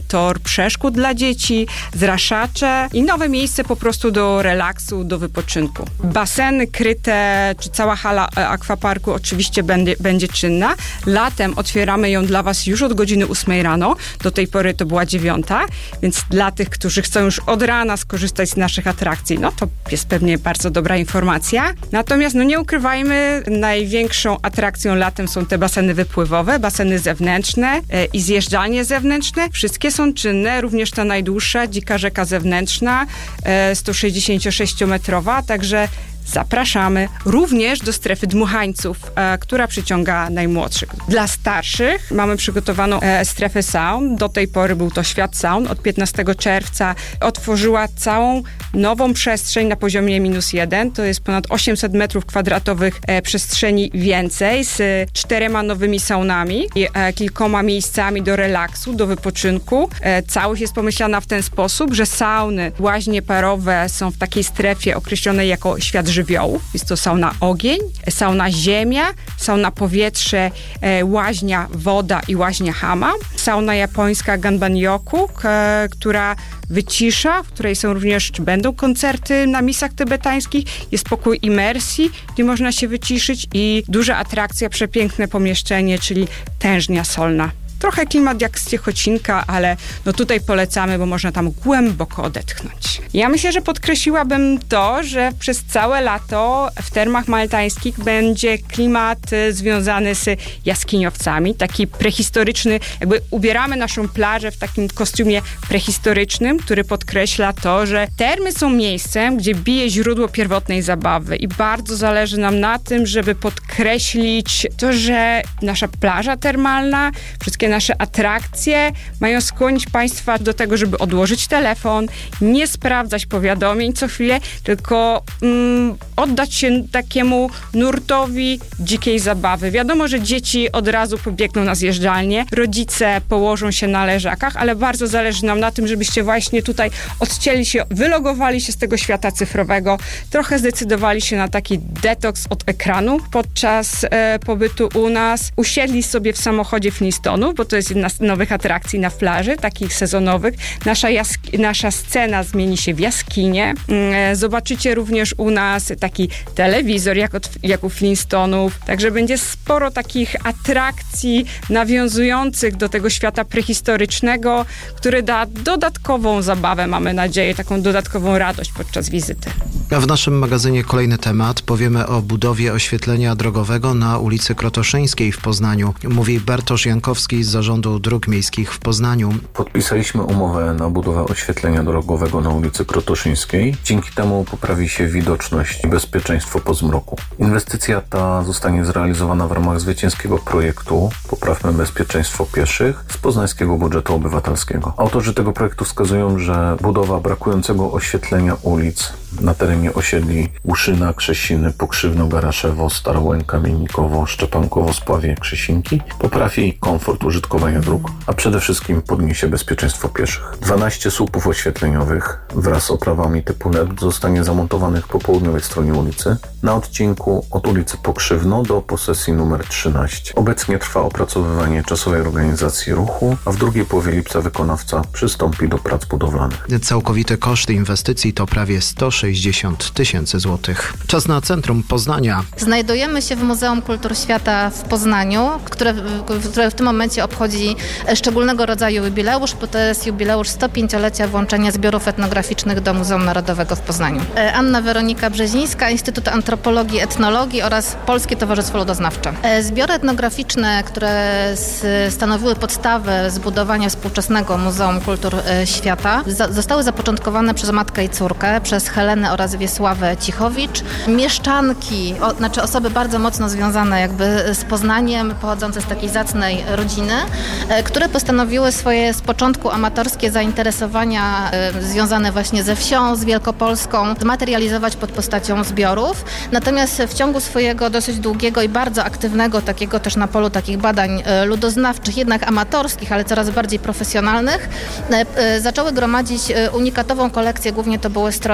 przeszkód dla dzieci, zraszacze i nowe miejsce po prostu do relaksu, do wypoczynku. Baseny kryte, czy cała hala akwaparku oczywiście będzie, będzie czynna. Latem otwieramy ją dla Was już od godziny ósmej rano. Do tej pory to była dziewiąta, więc dla tych, którzy chcą już od rana skorzystać z naszych atrakcji, no to jest pewnie bardzo dobra informacja. Natomiast no nie ukrywajmy, największą atrakcją latem są te baseny wypływowe, baseny zewnętrzne e, i zjeżdżalnie zewnętrzne. Wszystkie są czynne, również ta najdłuższa, Dzika Rzeka zewnętrzna, e, sto sześćdziesięciometrowa, także zapraszamy również do strefy dmuchańców, e, która przyciąga najmłodszych. Dla starszych mamy przygotowaną e, strefę saun. Do tej pory był to Świat Saun. Od piętnastego czerwca otworzyła całą nową przestrzeń na poziomie minus jeden. To jest ponad osiemset metrów kwadratowych e, przestrzeni więcej z e, czterema nowymi saunami i e, kilkoma miejscami do relaksu, do wypoczynku. E, całość jest pomyślana w ten sposób, że sauny, łaźnie parowe są w takiej strefie określonej jako świat żywiołów. Jest to sauna ogień, sauna ziemia, sauna powietrze, e, łaźnia woda i łaźnia hama. Sauna japońska Ganban-yoku, k- która wycisza, w której są również, czy będą koncerty na misach tybetańskich. Jest pokój imersji, gdzie można się wyciszyć i duża atrakcja, przepiękne pomieszczenie, czyli tężnia solna. Trochę klimat jak z Ciechocinka, ale no tutaj polecamy, bo można tam głęboko odetchnąć. Ja myślę, że podkreśliłabym to, że przez całe lato w termach maltańskich będzie klimat y, związany z jaskiniowcami, taki prehistoryczny, jakby ubieramy naszą plażę w takim kostiumie prehistorycznym, który podkreśla to, że termy są miejscem, gdzie bije źródło pierwotnej zabawy i bardzo zależy nam na tym, żeby podkreślić to, że nasza plaża termalna, wszystkie nasze atrakcje mają skłonić Państwa do tego, żeby odłożyć telefon, nie sprawdzać powiadomień co chwilę, tylko mm, oddać się takiemu nurtowi dzikiej zabawy. Wiadomo, że dzieci od razu pobiegną na zjeżdżalnię, rodzice położą się na leżakach, ale bardzo zależy nam na tym, żebyście właśnie tutaj odcięli się, wylogowali się z tego świata cyfrowego, trochę zdecydowali się na taki detoks od ekranu podczas e, pobytu u nas, usiedli sobie w samochodzie Flintstonów, bo to jest jedna z nowych atrakcji na plaży, takich sezonowych. Nasza, jask- nasza scena zmieni się w jaskinię. Zobaczycie również u nas taki telewizor, jak, od, jak u Flintstonów. Także będzie sporo takich atrakcji nawiązujących do tego świata prehistorycznego, który da dodatkową zabawę, mamy nadzieję, taką dodatkową radość podczas wizyty. A w naszym magazynie kolejny temat. Powiemy o budowie oświetlenia drogowego na ulicy Krotoszyńskiej w Poznaniu. Mówi Bartosz Jankowski z Zarządu Dróg Miejskich w Poznaniu. Podpisaliśmy umowę na budowę oświetlenia drogowego na ulicy Krotoszyńskiej. Dzięki temu poprawi się widoczność i bezpieczeństwo po zmroku. Inwestycja ta zostanie zrealizowana w ramach zwycięskiego projektu Poprawmy bezpieczeństwo pieszych z poznańskiego budżetu obywatelskiego. Autorzy tego projektu wskazują, że budowa brakującego oświetlenia ulic na terenie osiedli Uszyna, Krzesiny, Pokrzywno, Garaszewo, Starołęk, Kamiennikowo, Szczepankowo, Spławie, Krzesinki poprawi komfort użytkowania dróg, a przede wszystkim podniesie bezpieczeństwo pieszych. dwanaście słupów oświetleniowych wraz z oprawami typu L E D zostanie zamontowanych po południowej stronie ulicy na odcinku od ulicy Pokrzywno do posesji numer trzynaście. Obecnie trwa opracowywanie czasowej organizacji ruchu, a w drugiej połowie lipca wykonawca przystąpi do prac budowlanych. Całkowity koszt inwestycji to prawie sto sześćdziesiąt tysięcy złotych. Czas na centrum Poznania. Znajdujemy się w Muzeum Kultur Świata w Poznaniu, które, które w tym momencie obchodzi szczególnego rodzaju jubileusz, bo to jest jubileusz sto pięciolecia włączenia zbiorów etnograficznych do Muzeum Narodowego w Poznaniu. Anna Weronika Brzezińska, Instytut Antropologii i Etnologii oraz Polskie Towarzystwo Ludoznawcze. Zbiory etnograficzne, które stanowiły podstawę zbudowania współczesnego Muzeum Kultur Świata, zostały zapoczątkowane przez matkę i córkę, przez Helenę oraz Wiesławę Cichowicz. Mieszczanki, o, znaczy osoby bardzo mocno związane jakby z Poznaniem, pochodzące z takiej zacnej rodziny, e, które postanowiły swoje z początku amatorskie zainteresowania e, związane właśnie ze wsią, z Wielkopolską, zmaterializować pod postacią zbiorów. Natomiast w ciągu swojego dosyć długiego i bardzo aktywnego, takiego też na polu takich badań e, ludoznawczych, jednak amatorskich, ale coraz bardziej profesjonalnych, e, e, zaczęły gromadzić e, unikatową kolekcję, głównie to były stroje z terenu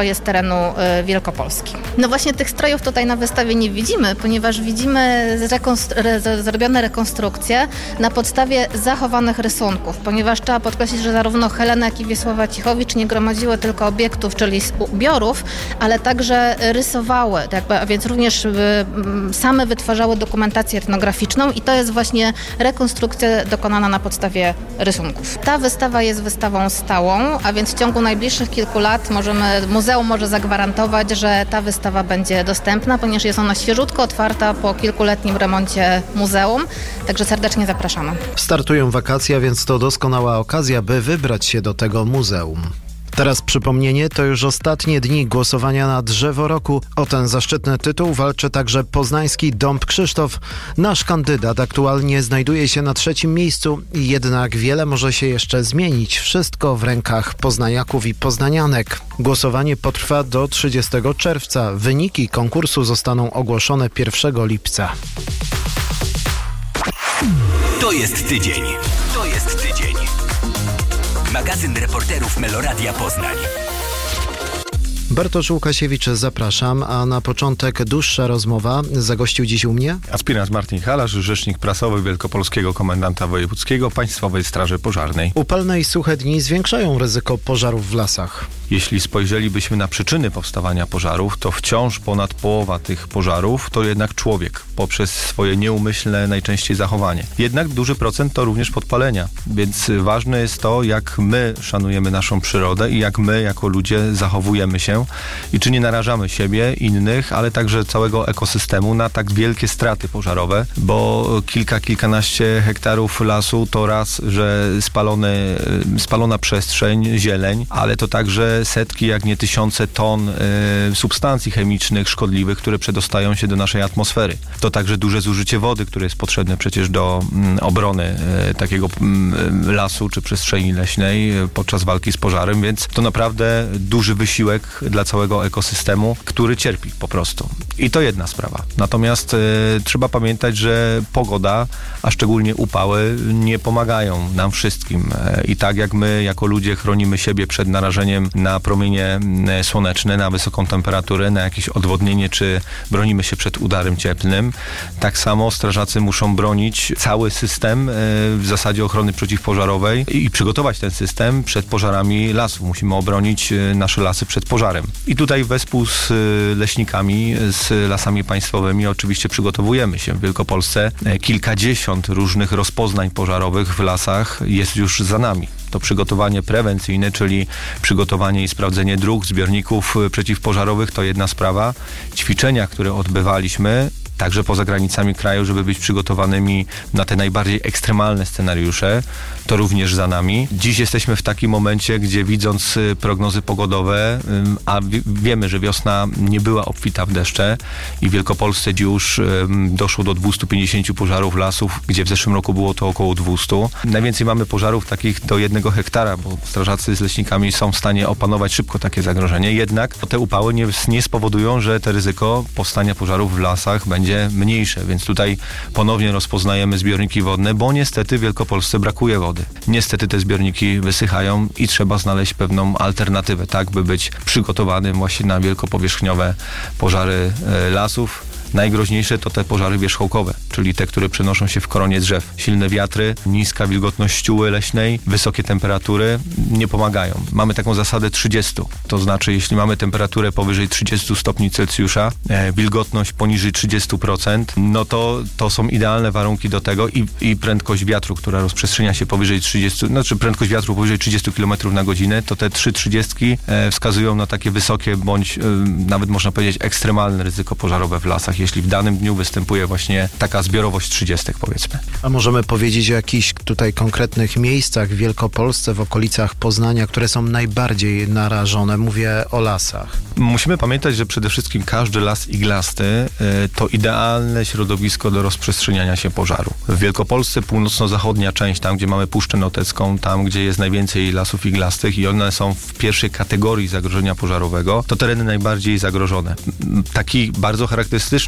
terenu Wielkopolski. No właśnie tych strojów tutaj na wystawie nie widzimy, ponieważ widzimy rekonstru- zrobione rekonstrukcje na podstawie zachowanych rysunków, ponieważ trzeba podkreślić, że zarówno Helena, jak i Wiesława Cichowicz nie gromadziły tylko obiektów, czyli ubiorów, ale także rysowały, jakby, a więc również same wytwarzały dokumentację etnograficzną i to jest właśnie rekonstrukcja dokonana na podstawie rysunków. Ta wystawa jest wystawą stałą, a więc w ciągu najbliższych kilku lat możemy, muzeum może zagwarantować, że ta wystawa będzie dostępna, ponieważ jest ona świeżutko otwarta po kilkuletnim remoncie muzeum, także serdecznie zapraszamy. Startują wakacje, więc to doskonała okazja, by wybrać się do tego muzeum. Teraz przypomnienie, to już ostatnie dni głosowania na Drzewo Roku. O ten zaszczytny tytuł walczy także poznański Dąb Krzysztof. Nasz kandydat aktualnie znajduje się na trzecim miejscu, jednak wiele może się jeszcze zmienić. Wszystko w rękach poznaniaków i poznanianek. Głosowanie potrwa do trzydziestego czerwca. Wyniki konkursu zostaną ogłoszone pierwszego lipca. To jest tydzień. To jest tydzień. Magazyn reporterów Meloradia Poznań. Bartosz Łukasiewicz, zapraszam, a na początek dłuższa rozmowa. Zagościł dziś u mnie aspirant Martin Halasz, rzecznik prasowy Wielkopolskiego Komendanta Wojewódzkiego Państwowej Straży Pożarnej. Upalne i suche dni zwiększają ryzyko pożarów w lasach. Jeśli spojrzelibyśmy na przyczyny powstawania pożarów, to wciąż ponad połowa tych pożarów to jednak człowiek, poprzez swoje nieumyślne najczęściej zachowanie. Jednak duży procent to również podpalenia, więc ważne jest to, jak my szanujemy naszą przyrodę i jak my jako ludzie zachowujemy się i czy nie narażamy siebie, innych, ale także całego ekosystemu na tak wielkie straty pożarowe, bo kilka, kilkanaście hektarów lasu to raz, że spalony, spalona przestrzeń, zieleń, ale to także setki, jak nie tysiące ton y, substancji chemicznych szkodliwych, które przedostają się do naszej atmosfery. To także duże zużycie wody, które jest potrzebne przecież do y, obrony y, takiego y, lasu czy przestrzeni leśnej y, podczas walki z pożarem, więc to naprawdę duży wysiłek dla całego ekosystemu, który cierpi po prostu. I to jedna sprawa. Natomiast y, trzeba pamiętać, że pogoda, a szczególnie upały, nie pomagają nam wszystkim. Y, I tak jak my jako ludzie chronimy siebie przed narażeniem na promienie słoneczne, na wysoką temperaturę, na jakieś odwodnienie, czy bronimy się przed udarem cieplnym, tak samo strażacy muszą bronić cały system w zasadzie ochrony przeciwpożarowej i przygotować ten system przed pożarami lasów. Musimy obronić nasze lasy przed pożarem. I tutaj wespół z leśnikami, z lasami państwowymi oczywiście przygotowujemy się. W Wielkopolsce kilkadziesiąt różnych rozpoznań pożarowych w lasach jest już za nami. To przygotowanie prewencyjne, czyli przygotowanie i sprawdzenie dróg, zbiorników przeciwpożarowych, to jedna sprawa. Ćwiczenia, które odbywaliśmy, także poza granicami kraju, żeby być przygotowanymi na te najbardziej ekstremalne scenariusze, to również za nami. Dziś jesteśmy w takim momencie, gdzie widząc prognozy pogodowe, a wiemy, że wiosna nie była obfita w deszcze i w Wielkopolsce już doszło do dwieście pięćdziesiąt pożarów lasów, gdzie w zeszłym roku było to około dwieście. Najwięcej mamy pożarów takich do jednego hektara, bo strażacy z leśnikami są w stanie opanować szybko takie zagrożenie. Jednak te upały nie, nie spowodują, że to ryzyko powstania pożarów w lasach będzie mniejsze, więc tutaj ponownie rozpoznajemy zbiorniki wodne, bo niestety w Wielkopolsce brakuje wody. Niestety te zbiorniki wysychają i trzeba znaleźć pewną alternatywę, tak by być przygotowanym właśnie na wielkopowierzchniowe pożary e, lasów. Najgroźniejsze to te pożary wierzchołkowe, czyli te, które przenoszą się w koronie drzew. Silne wiatry, niska wilgotność ścióły leśnej, wysokie temperatury nie pomagają. Mamy taką zasadę trzydzieści. To znaczy, jeśli mamy temperaturę powyżej trzydzieści stopni Celsjusza, e, wilgotność poniżej trzydzieści procent, no to to są idealne warunki do tego i, i prędkość wiatru, która rozprzestrzenia się powyżej trzydziestu, znaczy prędkość wiatru powyżej trzydziestu kilometrów na godzinę, to te trzy trzydziestki e, wskazują na takie wysokie bądź e, nawet można powiedzieć ekstremalne ryzyko pożarowe w lasach, jeśli w danym dniu występuje właśnie taka zbiorowość trzydziestek, powiedzmy. A możemy powiedzieć o jakichś tutaj konkretnych miejscach w Wielkopolsce, w okolicach Poznania, które są najbardziej narażone? Mówię o lasach. Musimy pamiętać, że przede wszystkim każdy las iglasty y, to idealne środowisko do rozprzestrzeniania się pożaru. W Wielkopolsce północno-zachodnia część, tam gdzie mamy Puszczę Notecką, tam gdzie jest najwięcej lasów iglastych i one są w pierwszej kategorii zagrożenia pożarowego, to tereny najbardziej zagrożone. Taki bardzo charakterystyczny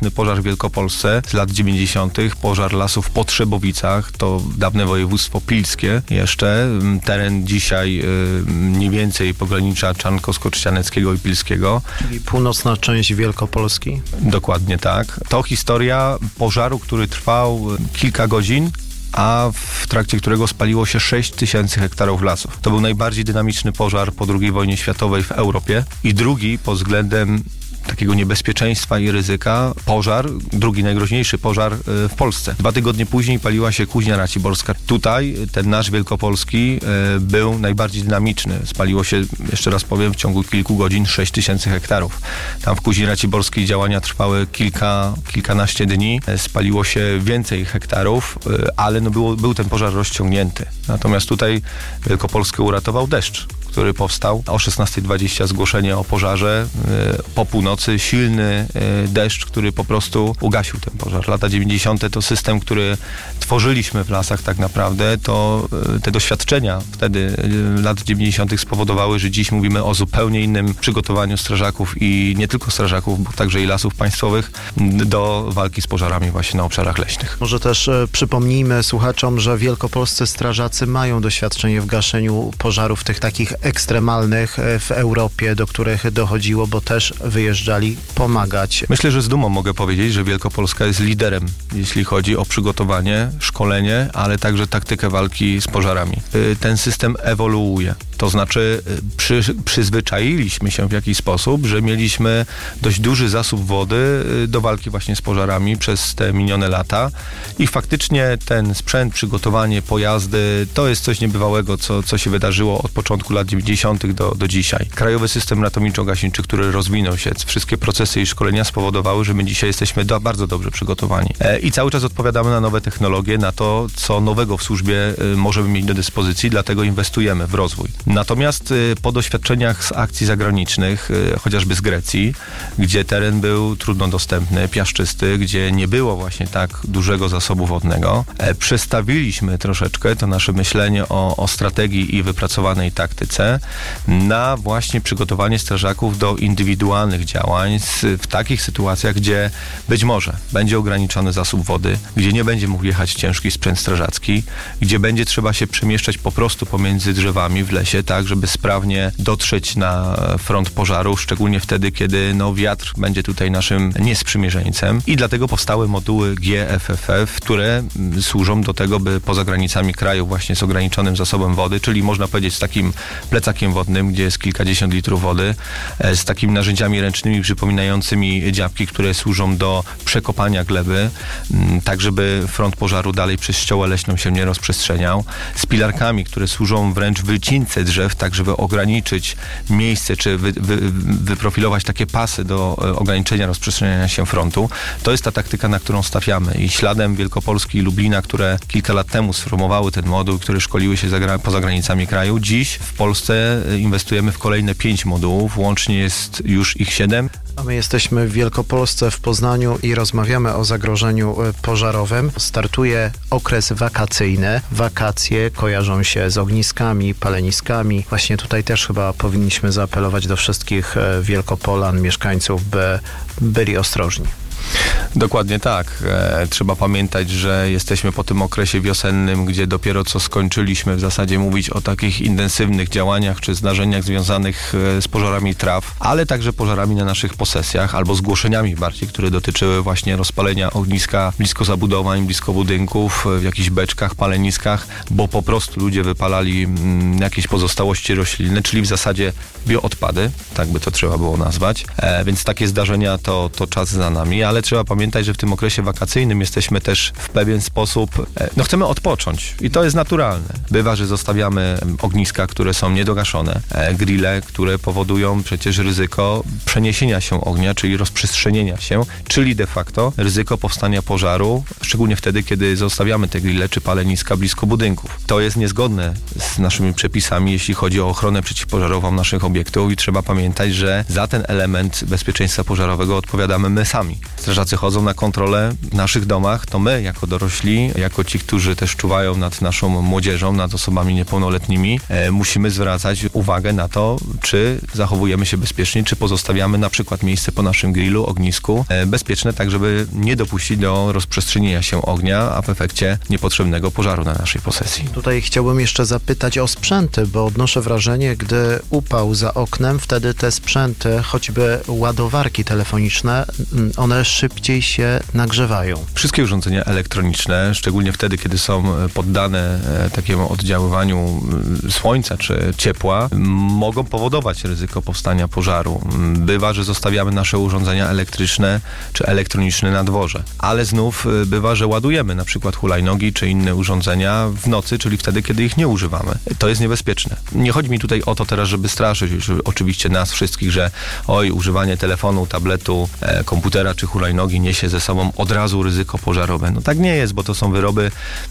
dynamiczny pożar w Wielkopolsce z lat dziewięćdziesiątych. Pożar lasów w Potrzebowicach, to dawne województwo pilskie jeszcze. Teren dzisiaj mniej więcej pogranicza czarnkowsko-trzcianeckiego i pilskiego. Czyli północna część Wielkopolski? Dokładnie tak. To historia pożaru, który trwał kilka godzin, a w trakcie którego spaliło się sześć tysięcy hektarów lasów. To był najbardziej dynamiczny pożar po drugiej wojnie światowej w Europie i drugi pod względem takiego niebezpieczeństwa i ryzyka pożar, drugi najgroźniejszy pożar w Polsce. Dwa tygodnie później paliła się Kuźnia Raciborska. Tutaj ten nasz wielkopolski był najbardziej dynamiczny. Spaliło się, jeszcze raz powiem, w ciągu kilku godzin sześć tysięcy hektarów. Tam w Kuźni Raciborskiej działania trwały kilka, kilkanaście dni. Spaliło się więcej hektarów, ale no było, był ten pożar rozciągnięty. Natomiast tutaj Wielkopolskę uratował deszcz, który powstał. O szesnasta dwadzieścia zgłoszenie o pożarze. Po północy silny deszcz, który po prostu ugasił ten pożar. Lata dziewięćdziesiąte to system, który tworzyliśmy w lasach tak naprawdę. To te doświadczenia wtedy lat dziewięćdziesiątych spowodowały, że dziś mówimy o zupełnie innym przygotowaniu strażaków i nie tylko strażaków, bo także i lasów państwowych do walki z pożarami właśnie na obszarach leśnych. Może też e, przypomnijmy słuchaczom, że wielkopolscy strażacy mają doświadczenie w gaszeniu pożarów tych takich ekstremalnych w Europie, do których dochodziło, bo też wyjeżdżali pomagać. Myślę, że z dumą mogę powiedzieć, że Wielkopolska jest liderem, jeśli chodzi o przygotowanie, szkolenie, ale także taktykę walki z pożarami. Ten system ewoluuje. To znaczy przy, przyzwyczailiśmy się w jakiś sposób, że mieliśmy dość duży zasób wody do walki właśnie z pożarami przez te minione lata i faktycznie ten sprzęt, przygotowanie, pojazdy, to jest coś niebywałego, co, co się wydarzyło od początku lat dziewięćdziesiątych do, do dzisiaj. Krajowy system ratowniczo-gaśniczy, który rozwinął się, wszystkie procesy i szkolenia spowodowały, że my dzisiaj jesteśmy do, bardzo dobrze przygotowani. E, I cały czas odpowiadamy na nowe technologie, na to, co nowego w służbie e, możemy mieć do dyspozycji, dlatego inwestujemy w rozwój. Natomiast e, po doświadczeniach z akcji zagranicznych, e, chociażby z Grecji, gdzie teren był trudno dostępny, piaszczysty, gdzie nie było właśnie tak dużego zasobu wodnego, e, przestawiliśmy troszeczkę to nasze myślenie o, o strategii i wypracowanej taktyce na właśnie przygotowanie strażaków do indywidualnych działań z, w takich sytuacjach, gdzie być może będzie ograniczony zasób wody, gdzie nie będzie mógł jechać ciężki sprzęt strażacki, gdzie będzie trzeba się przemieszczać po prostu pomiędzy drzewami w lesie, tak, żeby sprawnie dotrzeć na front pożaru, szczególnie wtedy, kiedy no, wiatr będzie tutaj naszym niesprzymierzeńcem. I dlatego powstały moduły G F F F, które służą do tego, by poza granicami kraju właśnie z ograniczonym zasobem wody, czyli można powiedzieć z takim plecakiem wodnym, gdzie jest kilkadziesiąt litrów wody, z takimi narzędziami ręcznymi przypominającymi dziabki, które służą do przekopania gleby, tak żeby front pożaru dalej przez ściołę leśną się nie rozprzestrzeniał, z pilarkami, które służą wręcz wycince drzew, tak żeby ograniczyć miejsce, czy wy, wy, wyprofilować takie pasy do ograniczenia rozprzestrzeniania się frontu. To jest ta taktyka, na którą stawiamy i śladem Wielkopolski i Lublina, które kilka lat temu sformowały ten moduł, które szkoliły się za, poza granicami kraju, dziś w Polsce inwestujemy w kolejne pięć modułów, łącznie jest już ich siedem. A my jesteśmy w Wielkopolsce, w Poznaniu i rozmawiamy o zagrożeniu pożarowym. Startuje okres wakacyjny. Wakacje kojarzą się z ogniskami, paleniskami. Właśnie tutaj też chyba powinniśmy zaapelować do wszystkich Wielkopolan, mieszkańców, by byli ostrożni. Dokładnie tak. E, trzeba pamiętać, że jesteśmy po tym okresie wiosennym, gdzie dopiero co skończyliśmy w zasadzie mówić o takich intensywnych działaniach czy zdarzeniach związanych e, z pożarami traw, ale także pożarami na naszych posesjach albo zgłoszeniami bardziej, które dotyczyły właśnie rozpalenia ogniska blisko zabudowań, blisko budynków, w jakichś beczkach, paleniskach, bo po prostu ludzie wypalali m, jakieś pozostałości roślinne, czyli w zasadzie bioodpady, tak by to trzeba było nazwać. E, więc takie zdarzenia to, to czas za nami, ale trzeba pamiętać, że w tym okresie wakacyjnym jesteśmy też w pewien sposób, no chcemy odpocząć i to jest naturalne. Bywa, że zostawiamy ogniska, które są niedogaszone, grille, które powodują przecież ryzyko przeniesienia się ognia, czyli rozprzestrzenienia się, czyli de facto ryzyko powstania pożaru, szczególnie wtedy, kiedy zostawiamy te grille czy paleniska blisko budynków. To jest niezgodne z naszymi przepisami, jeśli chodzi o ochronę przeciwpożarową naszych obiektów i trzeba pamiętać, że za ten element bezpieczeństwa pożarowego odpowiadamy my sami. strażacy chodzą na kontrolę w naszych domach, to my jako dorośli, jako ci, którzy też czuwają nad naszą młodzieżą, nad osobami niepełnoletnimi, e, musimy zwracać uwagę na to, czy zachowujemy się bezpiecznie, czy pozostawiamy na przykład miejsce po naszym grillu, ognisku e, bezpieczne, tak żeby nie dopuścić do rozprzestrzenienia się ognia, a w efekcie niepotrzebnego pożaru na naszej posesji. Tutaj chciałbym jeszcze zapytać o sprzęty, bo odnoszę wrażenie, gdy upał za oknem, wtedy te sprzęty, choćby ładowarki telefoniczne, one szybciej się nagrzewają. Wszystkie urządzenia elektroniczne, szczególnie wtedy, kiedy są poddane takiemu oddziaływaniu słońca czy ciepła, mogą powodować ryzyko powstania pożaru. Bywa, że zostawiamy nasze urządzenia elektryczne czy elektroniczne na dworze, ale znów bywa, że ładujemy na przykład hulajnogi czy inne urządzenia w nocy, czyli wtedy, kiedy ich nie używamy. To jest niebezpieczne. Nie chodzi mi tutaj o to teraz, żeby straszyć już oczywiście nas wszystkich, że oj, używanie telefonu, tabletu, e, komputera czy hulajnogi niesie ze sobą od razu ryzyko pożarowe. No tak nie jest, bo to są wyroby,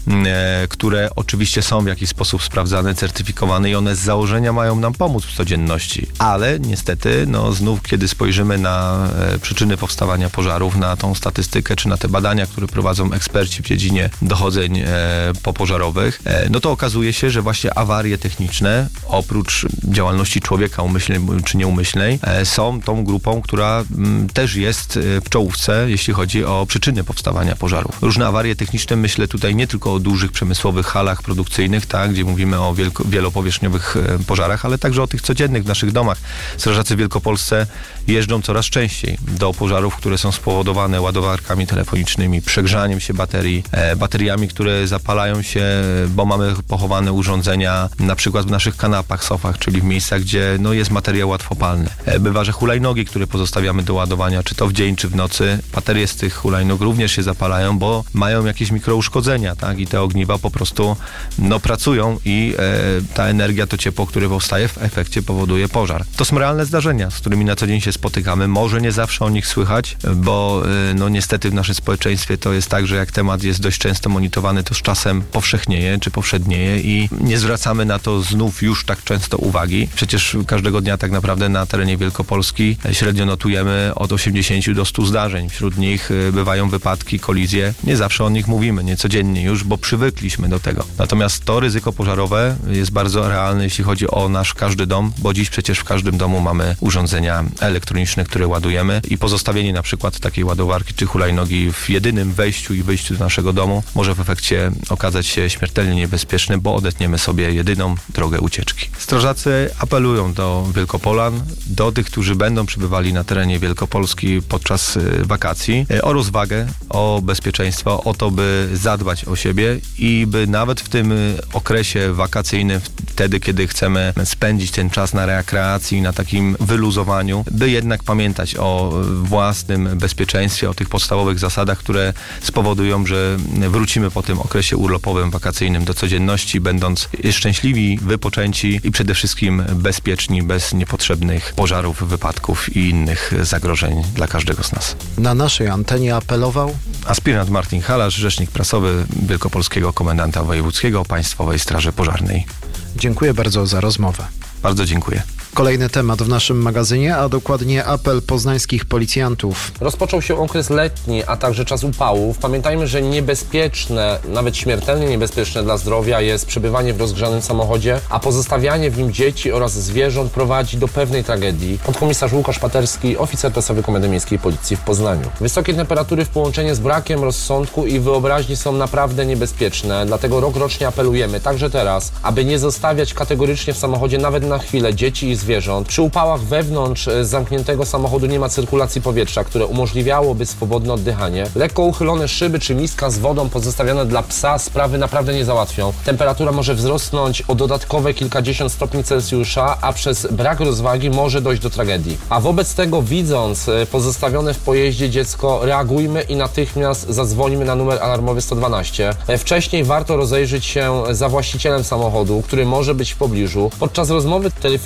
e, które oczywiście są w jakiś sposób sprawdzane, certyfikowane i one z założenia mają nam pomóc w codzienności. Ale niestety, no znów, kiedy spojrzymy na e, przyczyny powstawania pożarów, na tą statystykę, czy na te badania, które prowadzą eksperci w dziedzinie dochodzeń e, popożarowych, e, no to okazuje się, że właśnie awarie techniczne, oprócz działalności człowieka umyślnej czy nieumyślnej, e, są tą grupą, która m, też jest w czołówce, jeśli chodzi o przyczyny powstawania pożarów. Różne awarie techniczne, myślę tutaj nie tylko o dużych przemysłowych halach produkcyjnych, tak, gdzie mówimy o wielko, wielopowierzchniowych e, pożarach, ale także o tych codziennych w naszych domach. Strażacy w Wielkopolsce jeżdżą coraz częściej do pożarów, które są spowodowane ładowarkami telefonicznymi, przegrzaniem się baterii, e, bateriami, które zapalają się, bo mamy pochowane urządzenia na przykład w naszych kanapach, sofach, czyli w miejscach, gdzie no, jest materiał łatwopalny. E, bywa, że hulajnogi, które pozostawiamy do ładowania, czy to w dzień, czy w nocy, baterie z tych hulajnóg również się zapalają, bo mają jakieś mikrouszkodzenia, tak? I te ogniwa po prostu no, pracują i e, ta energia, to ciepło, które powstaje, w efekcie powoduje pożar. To są realne zdarzenia, z którymi na co dzień się spotykamy. Może nie zawsze o nich słychać, bo e, no niestety w naszym społeczeństwie to jest tak, że jak temat jest dość często monitorowany, to z czasem powszechnieje, czy powszednieje i nie zwracamy na to znów już tak często uwagi. Przecież każdego dnia tak naprawdę na terenie Wielkopolski średnio notujemy od osiemdziesięciu do stu zdarzeń. Wśród nich bywają wypadki, kolizje. Nie zawsze o nich mówimy, nie codziennie już, bo przywykliśmy do tego. Natomiast to ryzyko pożarowe jest bardzo realne, jeśli chodzi o nasz każdy dom, bo dziś przecież w każdym domu mamy urządzenia elektroniczne, które ładujemy i pozostawienie na przykład takiej ładowarki czy hulajnogi w jedynym wejściu i wyjściu do naszego domu może w efekcie okazać się śmiertelnie niebezpieczny, bo odetniemy sobie jedyną drogę ucieczki. Strażacy apelują do Wielkopolan, do tych, którzy będą przybywali na terenie Wielkopolski podczas wakacji, o rozwagę, o bezpieczeństwo, o to, by zadbać o siebie i by nawet w tym okresie wakacyjnym, wtedy, kiedy chcemy spędzić ten czas na rekreacji, na takim wyluzowaniu, by jednak pamiętać o własnym bezpieczeństwie, o tych podstawowych zasadach, które spowodują, że wrócimy po tym okresie urlopowym, wakacyjnym do codzienności, będąc szczęśliwi, wypoczęci i przede wszystkim bezpieczni, bez niepotrzebnych pożarów, wypadków i innych zagrożeń dla każdego z nas. Na naszej antenie apelował aspirant Martin Halarz, rzecznik prasowy Wielkopolskiego Komendanta Wojewódzkiego Państwowej Straży Pożarnej. Dziękuję bardzo za rozmowę. Bardzo dziękuję. Kolejny temat w naszym magazynie, a dokładnie apel poznańskich policjantów. Rozpoczął się okres letni, a także czas upałów. Pamiętajmy, że niebezpieczne, nawet śmiertelnie niebezpieczne dla zdrowia jest przebywanie w rozgrzanym samochodzie, a pozostawianie w nim dzieci oraz zwierząt prowadzi do pewnej tragedii. Podkomisarz Łukasz Paterski, oficer prasowy Komendy Miejskiej Policji w Poznaniu. Wysokie temperatury w połączeniu z brakiem rozsądku i wyobraźni są naprawdę niebezpieczne, dlatego rokrocznie apelujemy, także teraz, aby nie zostawiać kategorycznie w samochodzie nawet na chwilę dzieci i zwierząt. Przy upałach wewnątrz zamkniętego samochodu nie ma cyrkulacji powietrza, które umożliwiałoby swobodne oddychanie. Lekko uchylone szyby czy miska z wodą pozostawione dla psa sprawy naprawdę nie załatwią. Temperatura może wzrosnąć o dodatkowe kilkadziesiąt stopni Celsjusza, a przez brak rozwagi może dojść do tragedii. A wobec tego, widząc pozostawione w pojeździe dziecko, reagujmy i natychmiast zadzwonimy na numer alarmowy sto dwanaście. Wcześniej warto rozejrzeć się za właścicielem samochodu, który może być w pobliżu. Podczas rozmowy telefonicznej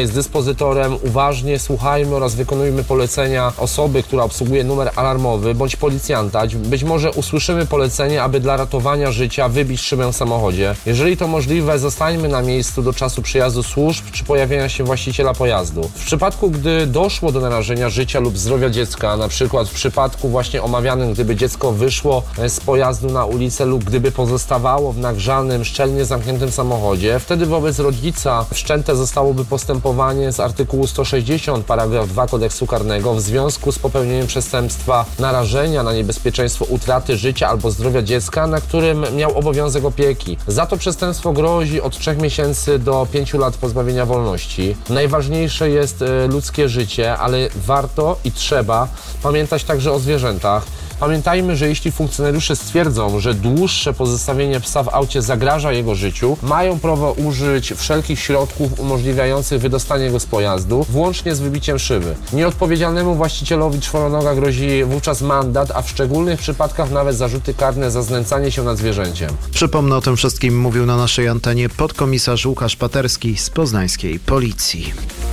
z dyspozytorem, uważnie słuchajmy oraz wykonujmy polecenia osoby, która obsługuje numer alarmowy, bądź policjanta. Być może usłyszymy polecenie, aby dla ratowania życia wybić szybę w samochodzie. Jeżeli to możliwe, zostańmy na miejscu do czasu przyjazdu służb czy pojawienia się właściciela pojazdu. W przypadku, gdy doszło do narażenia życia lub zdrowia dziecka, na przykład w przypadku właśnie omawianym, gdyby dziecko wyszło z pojazdu na ulicę lub gdyby pozostawało w nagrzanym, szczelnie zamkniętym samochodzie, wtedy wobec rodzica wszczęte zostałoby postępowanie z artykułu sto sześćdziesiąt paragraf dwa kodeksu karnego w związku z popełnieniem przestępstwa narażenia na niebezpieczeństwo utraty życia albo zdrowia dziecka, na którym miał obowiązek opieki. Za to przestępstwo grozi od trzech miesięcy do pięciu lat pozbawienia wolności. Najważniejsze jest ludzkie życie, ale warto i trzeba pamiętać także o zwierzętach. Pamiętajmy, że jeśli funkcjonariusze stwierdzą, że dłuższe pozostawienie psa w aucie zagraża jego życiu, mają prawo użyć wszelkich środków umożliwiających wydostanie go z pojazdu, włącznie z wybiciem szyby. Nieodpowiedzialnemu właścicielowi czworonoga grozi wówczas mandat, a w szczególnych przypadkach nawet zarzuty karne za znęcanie się nad zwierzęciem. Przypomnę, o tym wszystkim mówił na naszej antenie podkomisarz Łukasz Paterski z poznańskiej Policji.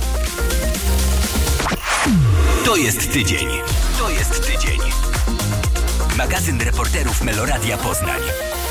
To jest tydzień. To jest tydzień. Magazyn reporterów Meloradia Poznań.